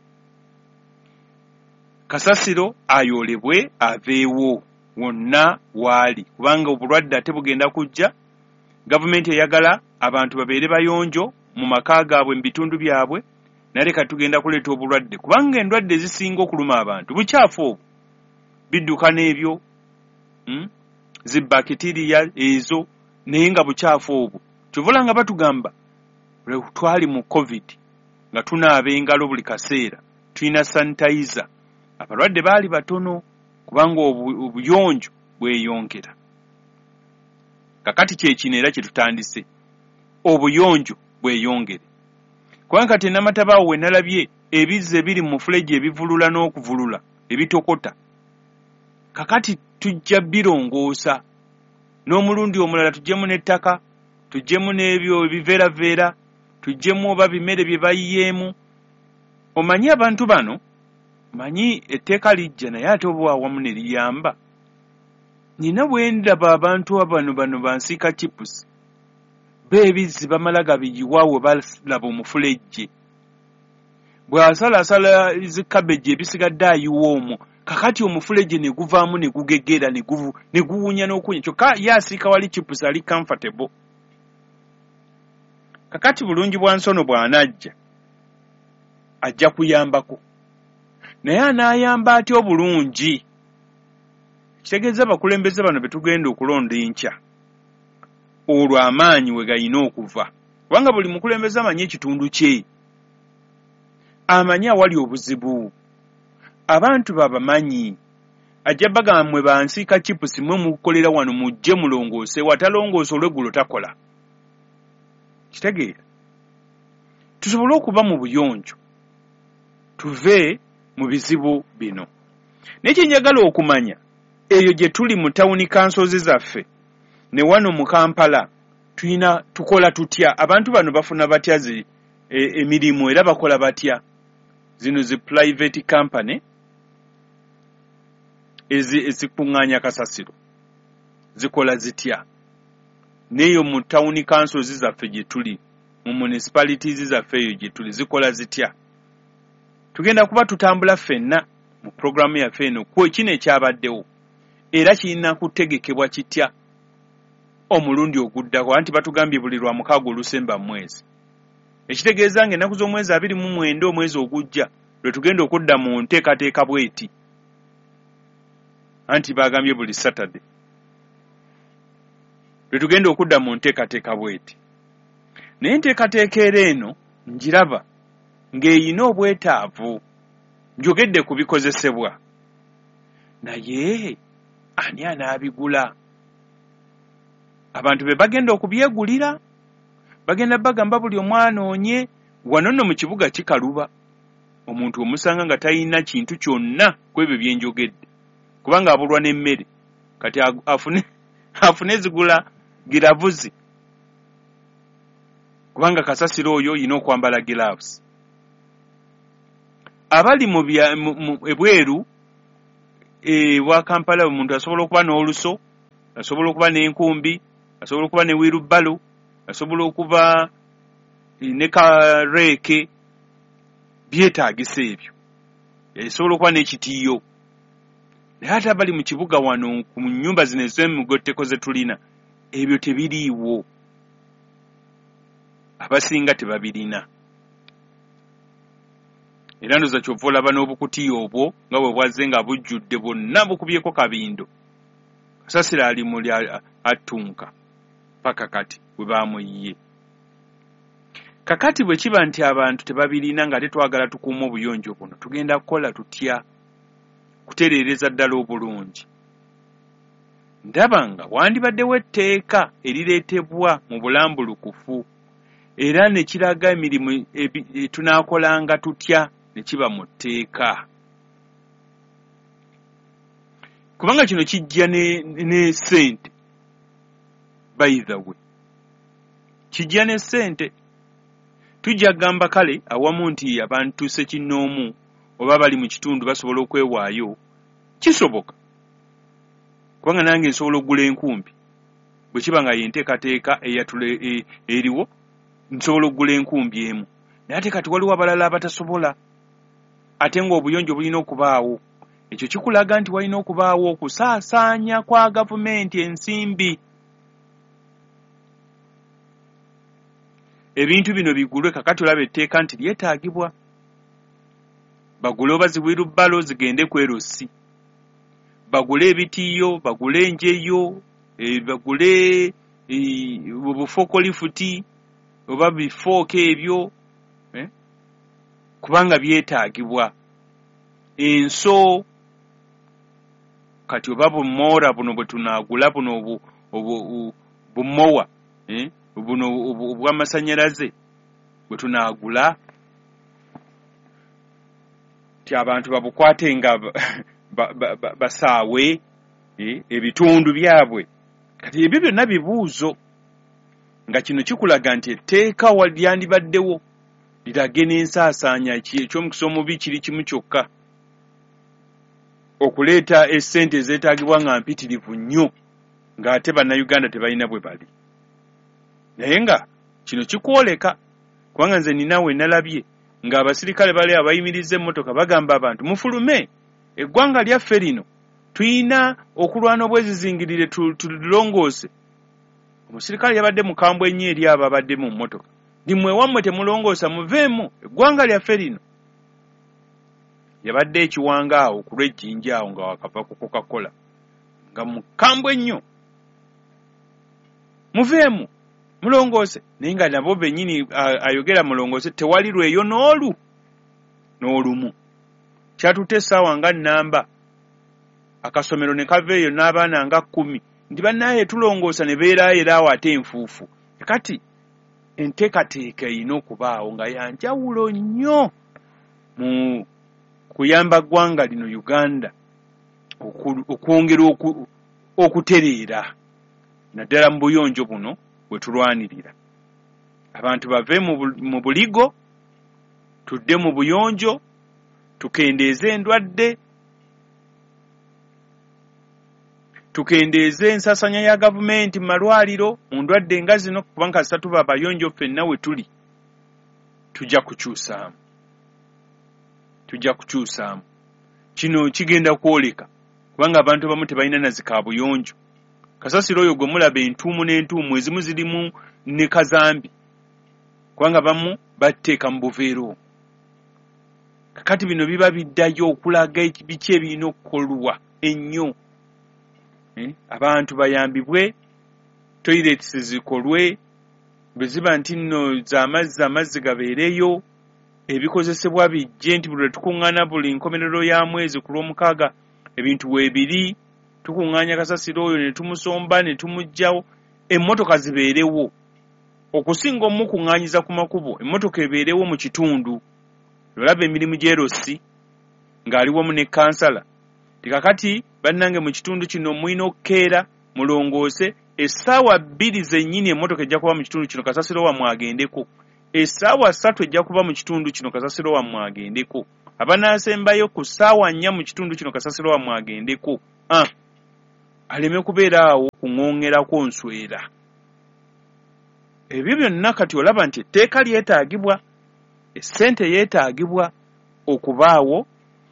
Kasasiro ayolebwe aveewo wonna waali, kubanga obulwadde ate bugenda kujja. Gavumenti eyagala abantu babeere bayonjo mu maka gaabwe mu bitundu byabwe, naye kati tugenda kuleeta obulwadde kubanga endwadde ezisinga okuluma abantu bukyafu obwo bidduka n'ebyo hmm? Zibakitiriya ezo, naye nga bukyafu obwo. Kyovula nga batugamba twali mu COVID nga tunaaba engalo buli kaseera, tulina sanitizer. Abalwadde baali batono kubanga obuyonjo bweyongera. Kakati kyekino era kyetutandise, obuyonjo bweyongere. Kubanga kati Namataba we nalabye ebizze biri mu fuleji ebivulula n'okuvulula ebitokota. Kakati tujja birongoosa n'omulundi omulala tujjemu n'ettaka, tujjemu n'ebyo ebiveeraveera, tujjemu oba bimere bye bayiyeemu. Omanyi abantu bano, manyi etteeka lijja naye ate oba awamu ne liyamba. Nina bwe ndaba abantu abano bano bansiika chipusi, beebizzi bamala gabiyiwaawo balaba omufulejje. Bw'asalaasala zikabeji ebisigadde ayiwa omwo, kakati omufulejje ne guvaamu ne gugegera ne guvu ne guwunya n'okuwunya. Kyokka ye asiika wali chipusi ali comfortable. Kakati bulungi bwa nsono bw'anajja ajja kuyambako, naye anaayamba atya obulungi? Kitegeeza abakulembeze bano be tugenda okulonda enkya olwo amaanyi we gayina okuva, kubanga buli mukulembeze amanyi ekitundu kye, amanyi awali obuzibu, abantu babamanyi. Ajja bagamba mmwe bansiika chipusi mwe mukolera wano mujje mulongoose, watalongoose olweggulo takola. Kitegeera tusobole okuba mu buyonjo, tuve mu bizibu bino. Naye njagala okumanya eyo gye tuli mu tawuni kansozi zaffe ne wano mu Kampala tulina tukola tutya? Abantu bano bafuna batya zi e, emirimu era bakola batya? Zino zi private company ezi ezikuŋŋaanya kasasiro zikola zitya? Neyo mu tawuni kansozi zaffe gye tuli, mu municipalities zaffe eyo gye tuli zikola zitya? Tugenda kuba tutambula ffenna mu programu yaffe eno ku kino ekyabaddewo era kirina kutegekebwa kitya omulundi oguddako. Anti batugambye buli lwa mukaaga olusemba mwezi, ekitegeeza ng'ennaku z'omwezi abiri mu mwenda omwezi ogujja lwe tugenda okudda mu nteekateeka bweti. Anti bagambye buli Saturday lwe tugenda okudda mu nteekateeka bweti. Naye enteekateeka era eno ngiraba ng'eyina obwetaavu, njogedde ku bikozesebwa, naye ani anaabigula? Abantu be bagenda okubyegulira bagenda bagamba buli omwanoonye wano nno mu kibuga kikaluba omuntu omusanga nga talina kintu kyonna ku ebyo bye njogedde kubanga abulwa n'emmere kati afune afune zigula giravuzi kubanga kasasiro oyo yina okwambala gloves. Abali mu ebweru ewa Kampala omuntu asobola okuba n'oluso, asobola okuba n'enkumbi, asobola okuba ne wirubbalo, asobola okuba ne kareeke, byetaagisa ebyo. Asobola okuba n'ekitiiyo. Naye ate abali mu kibuga wano ku nnyumba zino ez'emigotteko ze tulina ebyo tebiriiwo. Abasinga tebabirina. Era ndoza kyova olaba n'obukutiya obwo nga bwe bwazze nga bujjudde bwonna bukubyeko kabindo. Kasasira ali muli attunka paka kati bwe baamuyiye. Kakati bwe kiba nti abantu tebabirina nga tetwagala tukuuma obuyonjo buno tugenda kukola tutya kutereereza ddala obulungi. Ndaba nga wandibaddewo etteeka erireetebwa mu bulambulukufu era ne kiraga emirimu tunaakolanga tutya ne kiba mu tteeka. Kubanga kino kijja ne, ne ssente. By the way. Kijja ne ssente. Tujja gamba kale awamu nti abantu sekinnoomu oba bali mu kitundu basobola okwewaayo. Kisoboka. Kubanga nange nsobola okugula enkumbi. Bwe kiba nga yenteekateeka eyatule e, eriwo nsobola okugula enkumbi emu. Naye ate kati waliwo abalala abatasobola. Ate ng'obuyonjo bulina okubaawo. Ekyo kikulaga nti walina okubaawo okusaasaanya kwa gavumenti ensimbi. Ebintu bino bigulwe kakati olaba etteeka nti lyetaagibwa. Bagule oba ziwirubbalo zigende ku erosi. Bagule ebitiiyo, bagule enjeyo, e, bagule e, bufokolifuti oba bifooka ebyo eh? Kubanga byetaagibwa. Enso kati oba bumoora buno bwe tunaagula buno bumowa eh? buno obw'amasannyalaze bwe tunaagula ti abantu babukwate nga basaawe eh? Ebitundu byabwe kati ebyo byonna bibuuzo nga kino kikulaga nti etteeka walyandibaddewo lirage n'ensaasaanya eky'omukisa omubi kiri kimu kyokka okuleeta essente ezeetaagibwa nga mpitirivu nnyo ng'ate bannayuganda tebalina bwe bali. Naye nga kino kikwoleka kubanga nze ninawe nalabye ng'abasirikale bali abayimiriza emmotoka bagamba abantu mufulume eggwanga lyaffe lino tuyina okulwana obwezizingirire tulongoose. Omusirikale yabadde mukambwe ennyo eri abo abadde mu mmotoka ndi mmwe wammwe temulongoosa muveemu eggwanga lyaffe lino. Yabadde ekiwanga awo ku lw'ejjinja awo nga wakava ku Coca-Cola nga mukambwe ennyo muveemu mulongoose naye nga nabo bennyini ayogera mulongoose tewali lweyo n'olu n'olumu. Kyatutte essaawa nga nnamba akasomero ne kaveeyo n'abaana nga kkumi ndi bannaye tulongoosa ne beeraayera awo ate enfuufu. Kati enteekateeka erina okubaawo nga yanjawulo nnyo mu kuyamba ggwanga lino Uganda okwongera oku, okutereera naddala mu buyonjo buno bwe tulwanirira. Abantu bave mu buligo tudde mu buyonjo tukendeeze endwadde tukendeeze ensasanya ya gavumenti mu malwaliro mu ndwadde nga zino kubanga kasita tuba abayonjo ffenna we tuli tujja kukyusaamu tujja kukyusaamu. Kino kigenda kwoleka kubanga abantu abamu tebalina na zikaabuyonjo. Kasasiro oyo gwe mulaba entuumu n'entuumu ezimu zirimu ne kazambi kubanga bamu batteeka mu buveero. Kakati bino biba biddayo okulaga biki ebirina okukolwa ennyo. Eh? Abantu bayambibwe, toilets zikolwe, bwe ziba nti nno z'amazzi amazzi gabeereyo, ebikozesebwa bijje nti buli tukuŋŋaana buli nkomerero ya mwezi ku lw'omukaaga ebintu weebiri tukuŋŋaanya kasasiro oyo ne tumusomba ne tumuggyawo emmotoka zibeerewo okusinga omukuŋŋaanyiza ku makubo emmotoka ebeerewo mu kitundu olaba emirimu gy'erosi ng'ali wamu ne kansala tikakati bannange mu kitundu kino mulina okukeera mulongoose essaawa bbiri zennyini emmotoka ejja kuba mu kitundu kino kasasiro wammwe agendeko essaawa ssatu ejja kuba mu kitundu kino kasasiro wammwe agendeko abanaasembayo ku ssaawa nnya mu kitundu kino kasasiro wammwe agendeko ah. aleme kubeera awo kuŋŋoŋŋerako nswera ebyo byonna kati olaba nti etteeka lyetaagibwa essente yeetaagibwa okubaawo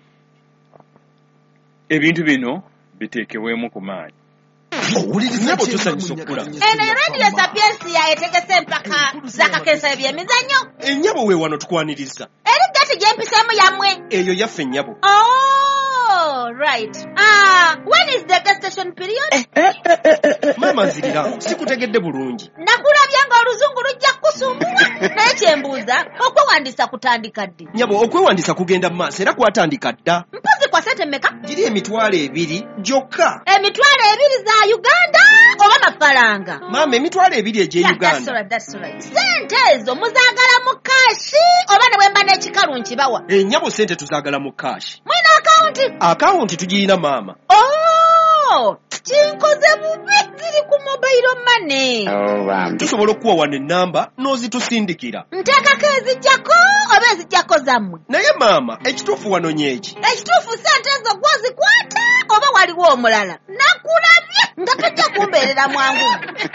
ebintu bino biteekebwemu ku maanyi owulirizabo tusanyusa okula eno radio sapiensia etegese empaka zakakensa ebyemizannyo ennyabo we wano tukwaniriza eri gati gyempiseemu yammwe eyo yaffe ennyabo oh right ah when is the gas station period eh, eh, eh, eh, eh, mama nzirira sikutegedde bulungi nakulabya nga oluzungu lujja kusumbula naye kyembuuza okwewandiisa kutandika ddi nyabo okwewandiisa kugenda mu maaso era kwatandika dda mpozi kwa sente mmeka giri emitwalo ebiri gyokka emitwalo ebiri za uganda oba mafaranga maama emitwalo ebiri egye uganda sente ezo muzaagala mu kaashi oba ne bwemba n'ekikalu nkibawa ennyabo sente tuzaagala mu kaashi mwina akawunti akawunti tugirina maama oh kinkoze bubi ziri ku mobile money oh, tusobola okuwa wano ennamba n'ozitusindikira nteekako ezijjako oba ezijjako zammwe naye maama ekituufu wano nyeki ekituufu sente ezo gwozikwata oba waliwo omulala nakulabye nga tojja kumbeerera mwangu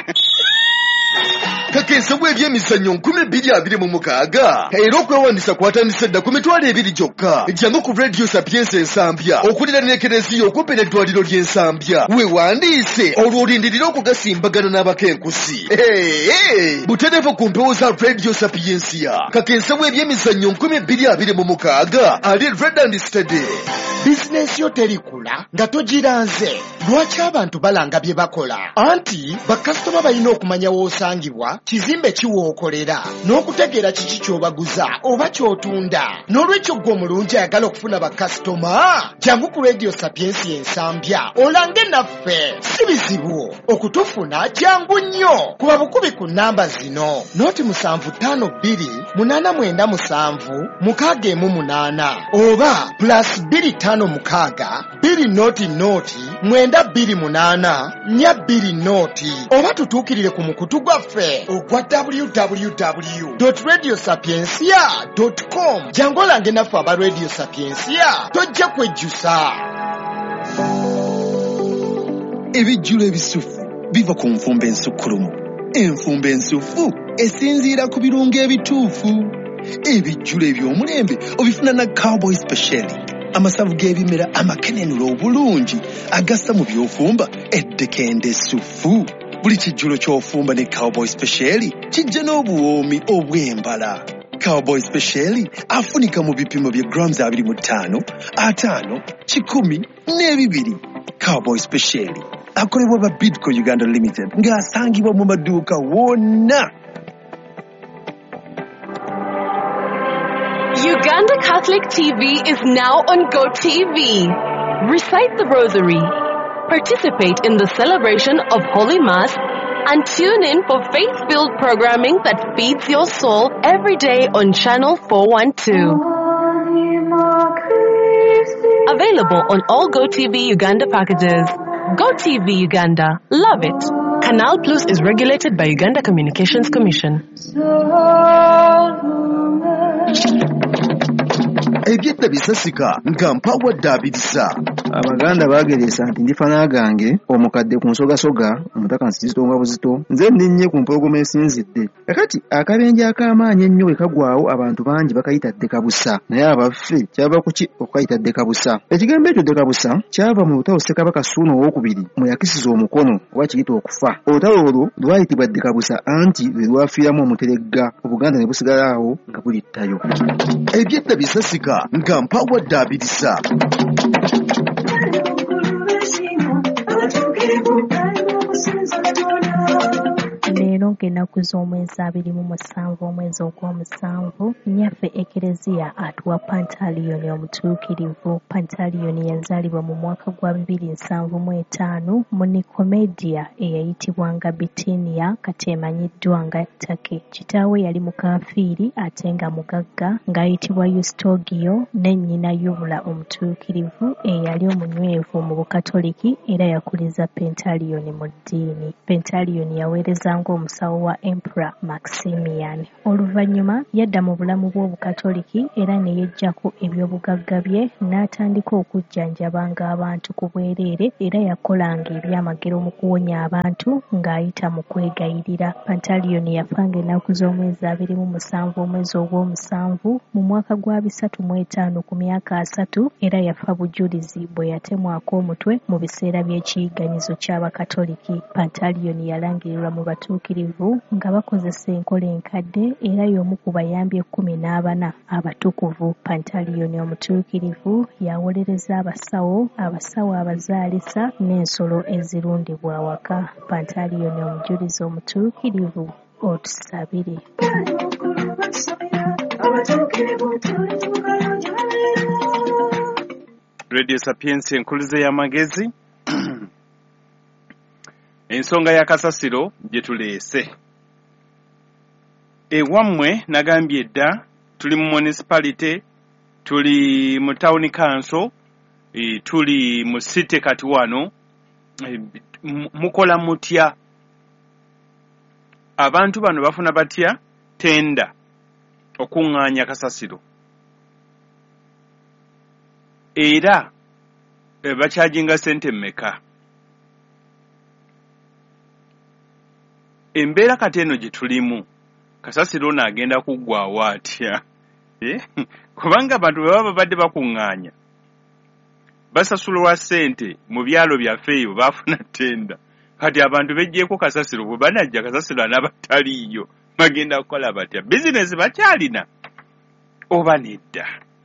kakensebwa ebyemizannyo nkumi bbiri abiri mu mukaaga era okwewandiisa kwatandise dda ku mitwalo ebiri gyokka jangu ku radio sapiensa ensambya okulira n'ekereziya okumpi n'eddwaliro ly'ensambya weewandiise olwo olindirira okugasimbagana n'abakenkusi butereevu ku mpewo za radio sapiensia kakensebwa ebyemizannyo nkumi bbiri abiri mu mukaaga ali red and steady bizinensi yo terikula nga togiranze lwaki abantu balanga bye bakola anti bakasitoma balina okumanya w'osangibwa kizimbe kiwookolera n'okutegeera kiki ky'obaguza oba ky'otunda n'olwekyo ggwe omulungi ayagala okufuna bakasitoma jangu ku radio sapiensi ensambya olange naffe si bizibu okutufuna jangu nnyo kuba bukubi ku nnamba zino noti musanvu ttaano bbiri munaana mwenda musanvu mukaaga emu munaana oba plus bbiri ttaano mukaaga bbiri noti noti mwenda bbiri munaana nnya bbiri noti oba tutuukirire ku mukutu gwaffe ogwa w w w dot radio sapiensia dot com jangu olange naffe aba radio sapiensia tojja kwejjusa ebijjulo ebisufu biva ku nfumba ensukkulumu enfumba ensufu esinziira ku birungo ebituufu ebijjulo eby'omulembe obifuna na cowboy special amasavu g'ebimera amakenenula obulungi agassa mu by'ofumba eddekende essufu buli kijjulo ky'ofumba ne cowboy special kijja n'obuwoomi obw'embala cowboy special afunika mu bipimo bya grams abiri mu ttaano ataano kikumi n'ebibiri cowboy special akolebwa ba bidco uganda limited ng'asangibwa mu maduuka wonna. Uganda Catholic T V is now on GoTV. Recite the Rosary, participate in the celebration of Holy Mass, and tune in for faith-filled programming that feeds your soul every day on Channel four one two. Available on all GoTV Uganda packages. GoTV Uganda. Love it. Canal Plus is regulated by Uganda Communications Commission. ebyedda bisasika nga mpawa ddaabiriza abaganda baageresa nti ndifana gange omukadde ku nsogasoga omutaka nsizitonga buzito nze nninnye ku mpologoma esinzidde kakati akabenje ak'amaanyi ennyo bwe kagwawo abantu bangi bakayita ddekabusa naye abaffe kyava ku ki okukayita ddekabusa ekigambo ekyo ddekabusa kyava mu lutalo ssekabaka Ssuuna owookubiri mwe yakisiza omukono oba kiyita okufa olutalo olwo lwayitibwa ddekabusa anti lwe lwafiiramu omuteregga obuganda ne busigala awo nga bulittayo ebyedda bisasika nga mpawa ddaabiriza leero Mpange ennaku z'omwezi abiri mu musanvu omwezi ogw'omusanvu nnyaffe Ekereziya atuwa Pantaliyoni omutuukirivu. Pantaliyoni yazaalibwa mu mwaka gwa bibiri nsanvu mu etaano mu Nicomedia eyayitibwanga Bitinia kati emanyiddwa nga Ttake. Kitaawe yali mukaafiiri ate nga mugagga ng'ayitibwa Eustogio ne nnyina Yubula omutuukirivu eyali omunywevu mu Bukatoliki era yakuliza Pantaliyoni mu ddiini. Pantaliyoni yaweerezanga omusawo wa Emperor Maximian. Oluvannyuma yadda mu bulamu bw'Obukatoliki era ne yeggyako eby'obugagga bye n'atandika okujjanjabanga abantu ku bwereere era yakolanga ebyamagero mu kuwonya abantu ng'ayita mu kwegayirira. Pantaliyoni yafanga ennaku z'omwezi abiri mu musanvu omwezi ogw'omusanvu mu mwaka gwa bisatu mu etaano ku myaka asatu era yafa bujulizi bwe yatemwako omutwe mu biseera by'ekiyigganyizo ky'Abakatoliki. Pantaliyoni yalangirirwa mu batuukirivu nga bakozesa enkola enkadde era y'omu ku bayambi ekkumi n'abana abatukuvu. Pantaliyoni omutuukirivu yawolereza abasawo, abasawo abazaalisa n'ensolo ezirundibwa awaka. Pantaliyoni omujulizi omutuukirivu otusabire. Radio Sapiensi enkuluze y'amagezi ensonga ya kasasiro gye tuleese. Ewammwe nagambye dda tuli mu municipality, tuli mu town council, e, tuli mu city kati wano, e, mukola mutya? Abantu bano bafuna batya tenda okuŋŋaanya kasasiro? Era e, bakyajinga sente mmeka? Embeera kati eno gye tulimu kasasiro ono agenda kuggwaawo atya? Eh? Kubanga abantu bwe baba babadde bakuŋŋaanya basasulwa ssente mu byalo byaffe eyo baafuna tenda. Kati abantu bejjeeko kasasiro bwe banajja kasasiro anabataliiyo bagenda kukola batya? Bizinesi bakyalina oba nedda?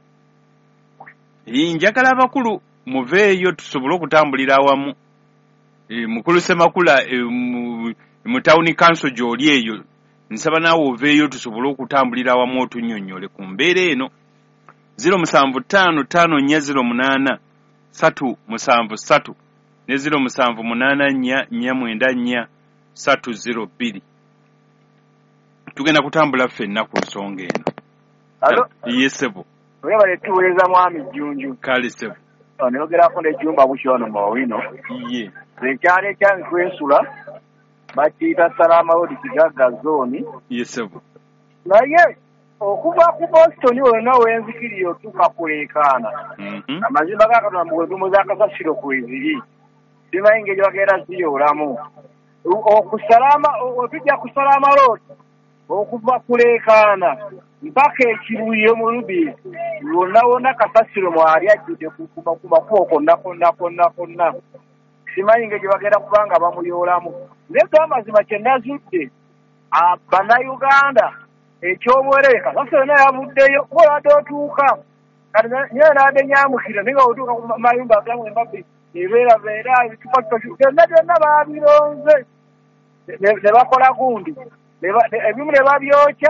Njagala abakulu muveeyo tusobole okutambulira awamu. E, mukulu Semakula e, mu, mu town council gy'oli eyo nsaba naawe oveeyo tusobole okutambulira awamu otunnyonnyole ku mbeera eno. zero musanvu ttaano ttaano nnya zero munaana ssatu musanvu ssatu ne zero musanvu munaana nnya nnya mwenda nnya ssatu zero bbiri. Tugenda kutambula ffenna ku nsonga eno. Alo? Ye ssebo. Webale tuweereza mwami Jjunju. Kale ssebo. Oneyogerako n'ekiyumba bukyono mu Owino. Ye. Ekyalo ekyange kwensula bakiyita Salama Road Kigagga Zone. Ye ssebo. Naye okuva ku Boston wonna wenzikiri otuuka kuleekaana. Mm-hmm. Amazimba ga Katonda mu bwedumu z'akasasiro kweziri. Simanyi engeri gye bagenda ziyoolamu. Okusalama otujja ku Salama Road okuva kuleekaana mpaka ekibuye mu Lubiri lwonna wonna kasasiro mwali ajjudde ku makubo konna konna konna konna. Simanyi engeri gye bagenda kubanga bamuyoolamu. Naye gw'amazima kye nazudde bannayuganda ekyobwerere kasasiro yonna yavuddeyo obadde otuuka kati nyewe nadde nyamukira naye nga otuuka ku mayumba agamu embabbi ebeerabeera ebitupa byonna byonna baabironze ne bakola gundi ebimu ne babyokya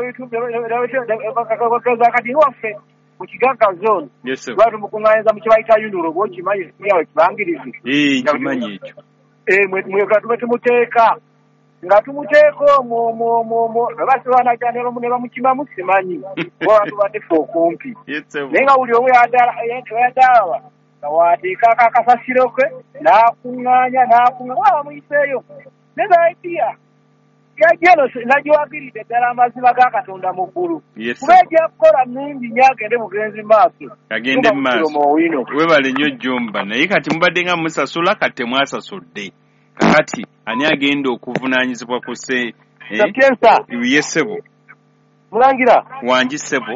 ebimu kati waffe mu Kigagga Zone lwatu mukuŋŋaanyiza mu kye bayita yundulo bwokimanyi yawe kibangirizi nkimanyi ekyo mwe tumuteeka nga tumuteeka omwo ne bamukimamu simanyi oba tubadde ffe okumpi naye nga buli omu yadaalaba nga waateekako akasasiro ke n'akuŋŋaanya n'akuŋŋaanya waba bamuyiseeyo naye ng'aidiya yajjeno nagiwagiridde ddala amazima ga Katonda mu ggulu kuba ejja kukola nnungi nnyo agende mugenzi maaso agende mu maaso. Webale nnyo Jjomba, naye kati mubadde nga musasula kati temwasasudde. Kakati ani agenda okuvunaanyizibwa ku se ye ssebo? Mulangira wangi ssebo.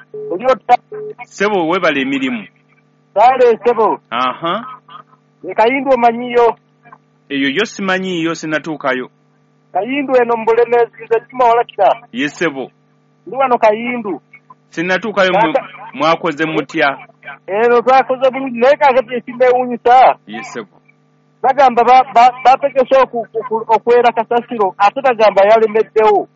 Ssebo webale emirimu. Kale ssebo. Aha. Kayindu omanyiyo? Eyo yo simanyiyo, sinatuukayo. Kayindu eno mu Bulemeezi nze kimawala kira. Ye ssebo. Ndi wano Kayindu. Sinatuukayo mwakoze mutya? Eno twakoze bulungi naye kakati ekimbewuunyisa. Ye ssebo. bagamba bategese okwera kasasiro ate bagamba yalemeddewo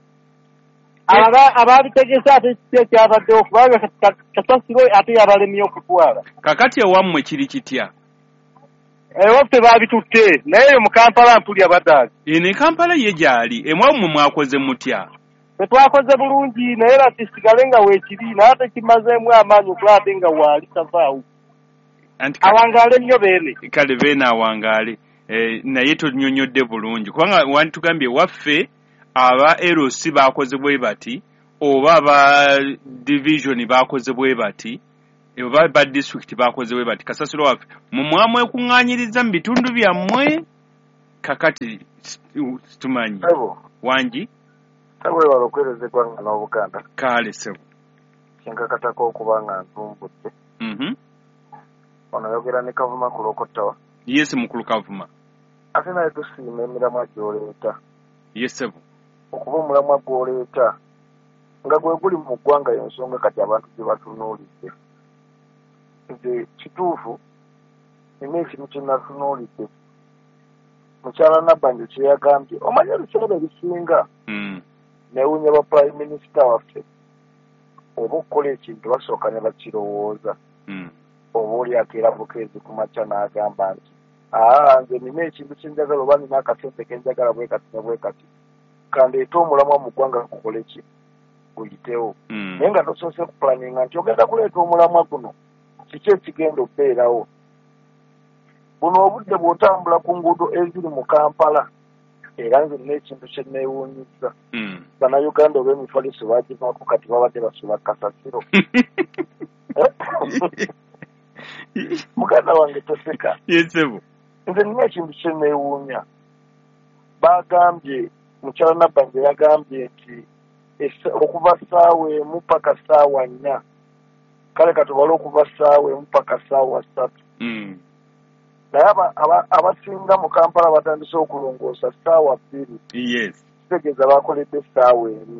ababitegese ate kiki ekyabaddewo kubanga kasasiro ate yabalemye okutwala kakati ewammwe kiri kitya ewaffe baabitutte naye eyo mu kampala mpulya baddaali eno e kampala ye gyali emwammwe mwakoze mutya tetwakoze bulungi naye lati sigale nga weekiri naye ate kimazeemu amaanyi okulaba nga waali tavaawo awangaale nnyo beene kale beene awangaale eh, naye tonyonyodde bulungi kubanga wantugambye waffe aba L C bakoze bwe bati oba aba division bakoze bwe bati oba ba district bakoze bwe bati kasasiro waffe mumwamwe okuŋŋaanyiriza mu bitundu byammwe kakati tumanyi wangi tabwe balokwerezebwa nga n'obuganda kale sebo kinkakatako okuba nga ntumbudde mhm ono yogera ne kavuma ku Lokottawa yes mukulu kavuma ate naye tusiima emiramwa gy'oleeta yes sebo okuba omulamwa gw'oleeta nga gwe guli mu ggwanga y'ensonga kati abantu gye batunuulidde nze kituufu nina ekintu kye natunuulidde mukyala Nabbanja kye yagambye omanye ebiseera ebisinga newunya ba prime minister waffe oba okukola ekintu basooka ne bakirowooza oba oli akeera bukeezi ku makya n'agamba nti aa nze nina ekintu kyenjagala oba nina akasente kenjagala bwe kati ne bwe kati kandeeta omulamwa mu ggwanga kukole ki guyitewo naye nga tosoose kupulaninga nti ogenda kuleeta omulamwa guno kiki ekigenda okubeerawo buno obudde bw'otambula ku nguudo eziri mu Kampala era nze nina ekintu kye neewuunyizza bannayuganda oba emifaliso bagivaako kati babadde basula kasasiro muganda wange toseka nze nina ekintu kye neewuunya bagambye mukyala Nabbanja yagambye nti okuva ssaawa emu paka ssaawa nnya kale katubale okuva ssaawa emu paka ssaawa ssatu naye abasinga mu Kampala batandise okulongoosa ssaawa bbiri kitegeeza bakoledde essaawa emu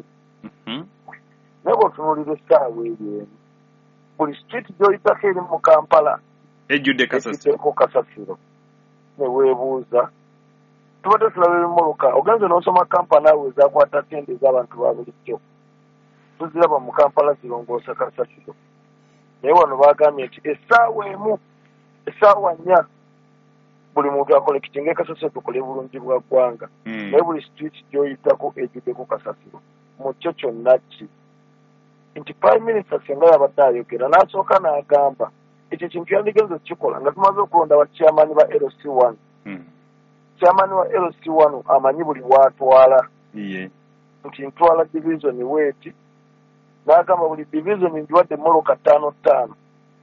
naye bw'otunuulira essaawa eyo emu buli street gy'oyitako eri mu Kampala ejjuddeko kasasiro ne weebuuza tubadde tulaba ebimoloka ogenze n'osoma kampani awo ezakwata tende ez'abantu ba bulijjo tuziraba mu Kampala zirongoosa kasasiro naye wano bagambye nti essaawa emu essaawa nnya buli muntu akolekitinga ekasasiro tukole bulungi bwa ggwanga naye buli street gy'oyitako ejjuddeko kasasiro mu kyo kyonna ki nti prime minister singa yabadde ayogera n'asooka n'agamba ekyo kintu yandigenze kukikola nga tumaze okulonda bakyamaani ba L C one kyamaani wa L C one amanyi buli waatwala nti ntwala division weeti n'agamba buli division njiwadde moloka ttaano ttaano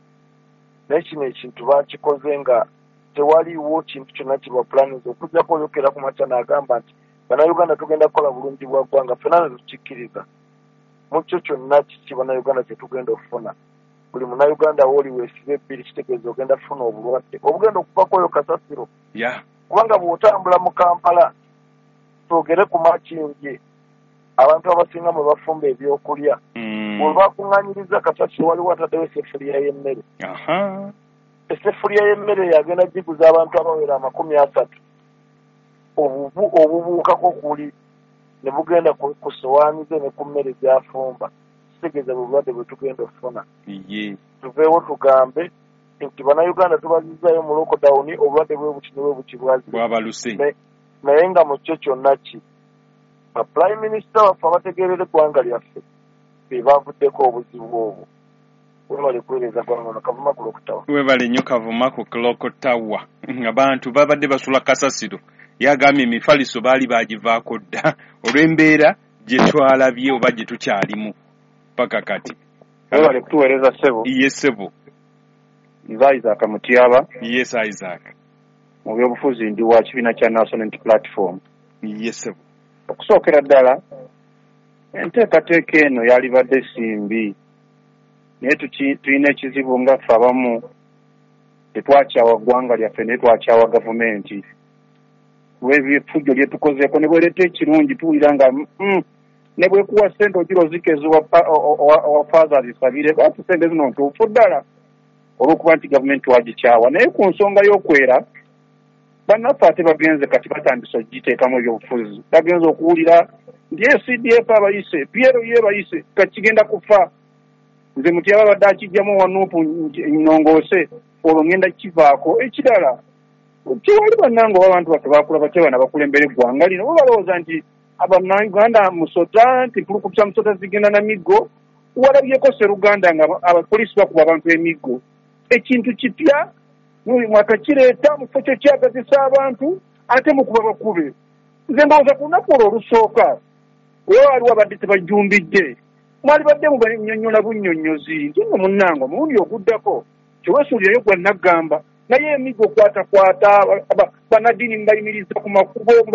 naye kino ekintu bakikoze nga tewaliiwo kintu kyonna kibapulaniza okujjako oyokera ku makya n'agamba nti bannayuganda tugenda kukola bulungi bwa ggwanga ffenna ne tukikkiriza mu kyo kyonna kiki bannayuganda kye tugenda okufuna buli munnayuganda wooli weesiba ebbiri kitegeeza ogenda kufuna obulwadde obugenda okuvako oyo kasasiro kubanga bw'otambula mu Kampala twogere ku makingi abantu abasinga mwe bafumba ebyokulya bwe bakuŋŋaanyiriza kasasiro waliwo ataddewo eseffuliya y'emmere eseffuliya y'emmere yagenda giguza abantu abawera amakumi asatu obubu obubuukako kuli ne bugenda ku sowaani ze ne ku mmere gy'afumba kitegeeza bwe bulwadde bwe tugenda okufuna tuveewo tugambe nti bannayuganda tubazizzaayo mu lockdown obulwadde bwe buti ne bwe buti bwabaluse naye nga mu kyo kyonna ki ba prime minister waffe abategeerera eggwanga lyaffe be bavuddeko obuzibu obwo webale kuweereza gwanga kavuma ku Lokottawa webale nnyo kavuma ku Lokottawa nga bantu babadde basula kasasiro yagambye emifaliso baali bagivaako dda olw'embeera gye twalabye oba gye tukyalimu paka kati webale kutuweereza ssebo ye ssebo nze Isaac Mutyaba yes Isaac mu byobufuzi ndi wa kibiina kya National Unity Platform ye ssebo okusookera ddala enteekateeka eno yalibadde simbi naye tulina ekizibu nga ffe abamu tetwakyawa ggwanga lyaffe naye twakyawa gavumenti lw'ebifujjo lye tukozeeko ne bwereeta ekirungi tuwulira nga ne bwekuwa ssente ogira ozikezi owa faaza zisabire lwaki ssente zino ntuufu ddala olw'okuba nti gavumenti wagikyawa naye ku nsonga y'okwera bannaffe ate bagenze kati batandisa ogiteekamu ebyobufuzi bagenze okuwulira nti S D F abayise P L O yebayise kati kigenda kufa nze muti ababadde akijjamu wanuupu nnongoose olwo ngenda kivaako ekirala kiwali bannange abantu baffe bakula batya bana bakulembera eggwanga lino bo balowooza nti abannayuganda musota nti pulukutusa musota zigenda na miggo walabyeko seruganda nga abapoliisi bakuba abantu emiggo ekintu kipya mwakakireeta mu kifo kyo kyagazisa abantu ate mukuba bakube nze ndowooza ku lunaku olwo olusooka oyo waliwo abadde tebajumbidde mwali badde mu bannyonnyola bunnyonnyozi nti nno munnange omulundi oguddako kyeweesuulirayo gwa naggamba naye emiggo kwatakwata banaddiini mbayimiriza ku makubo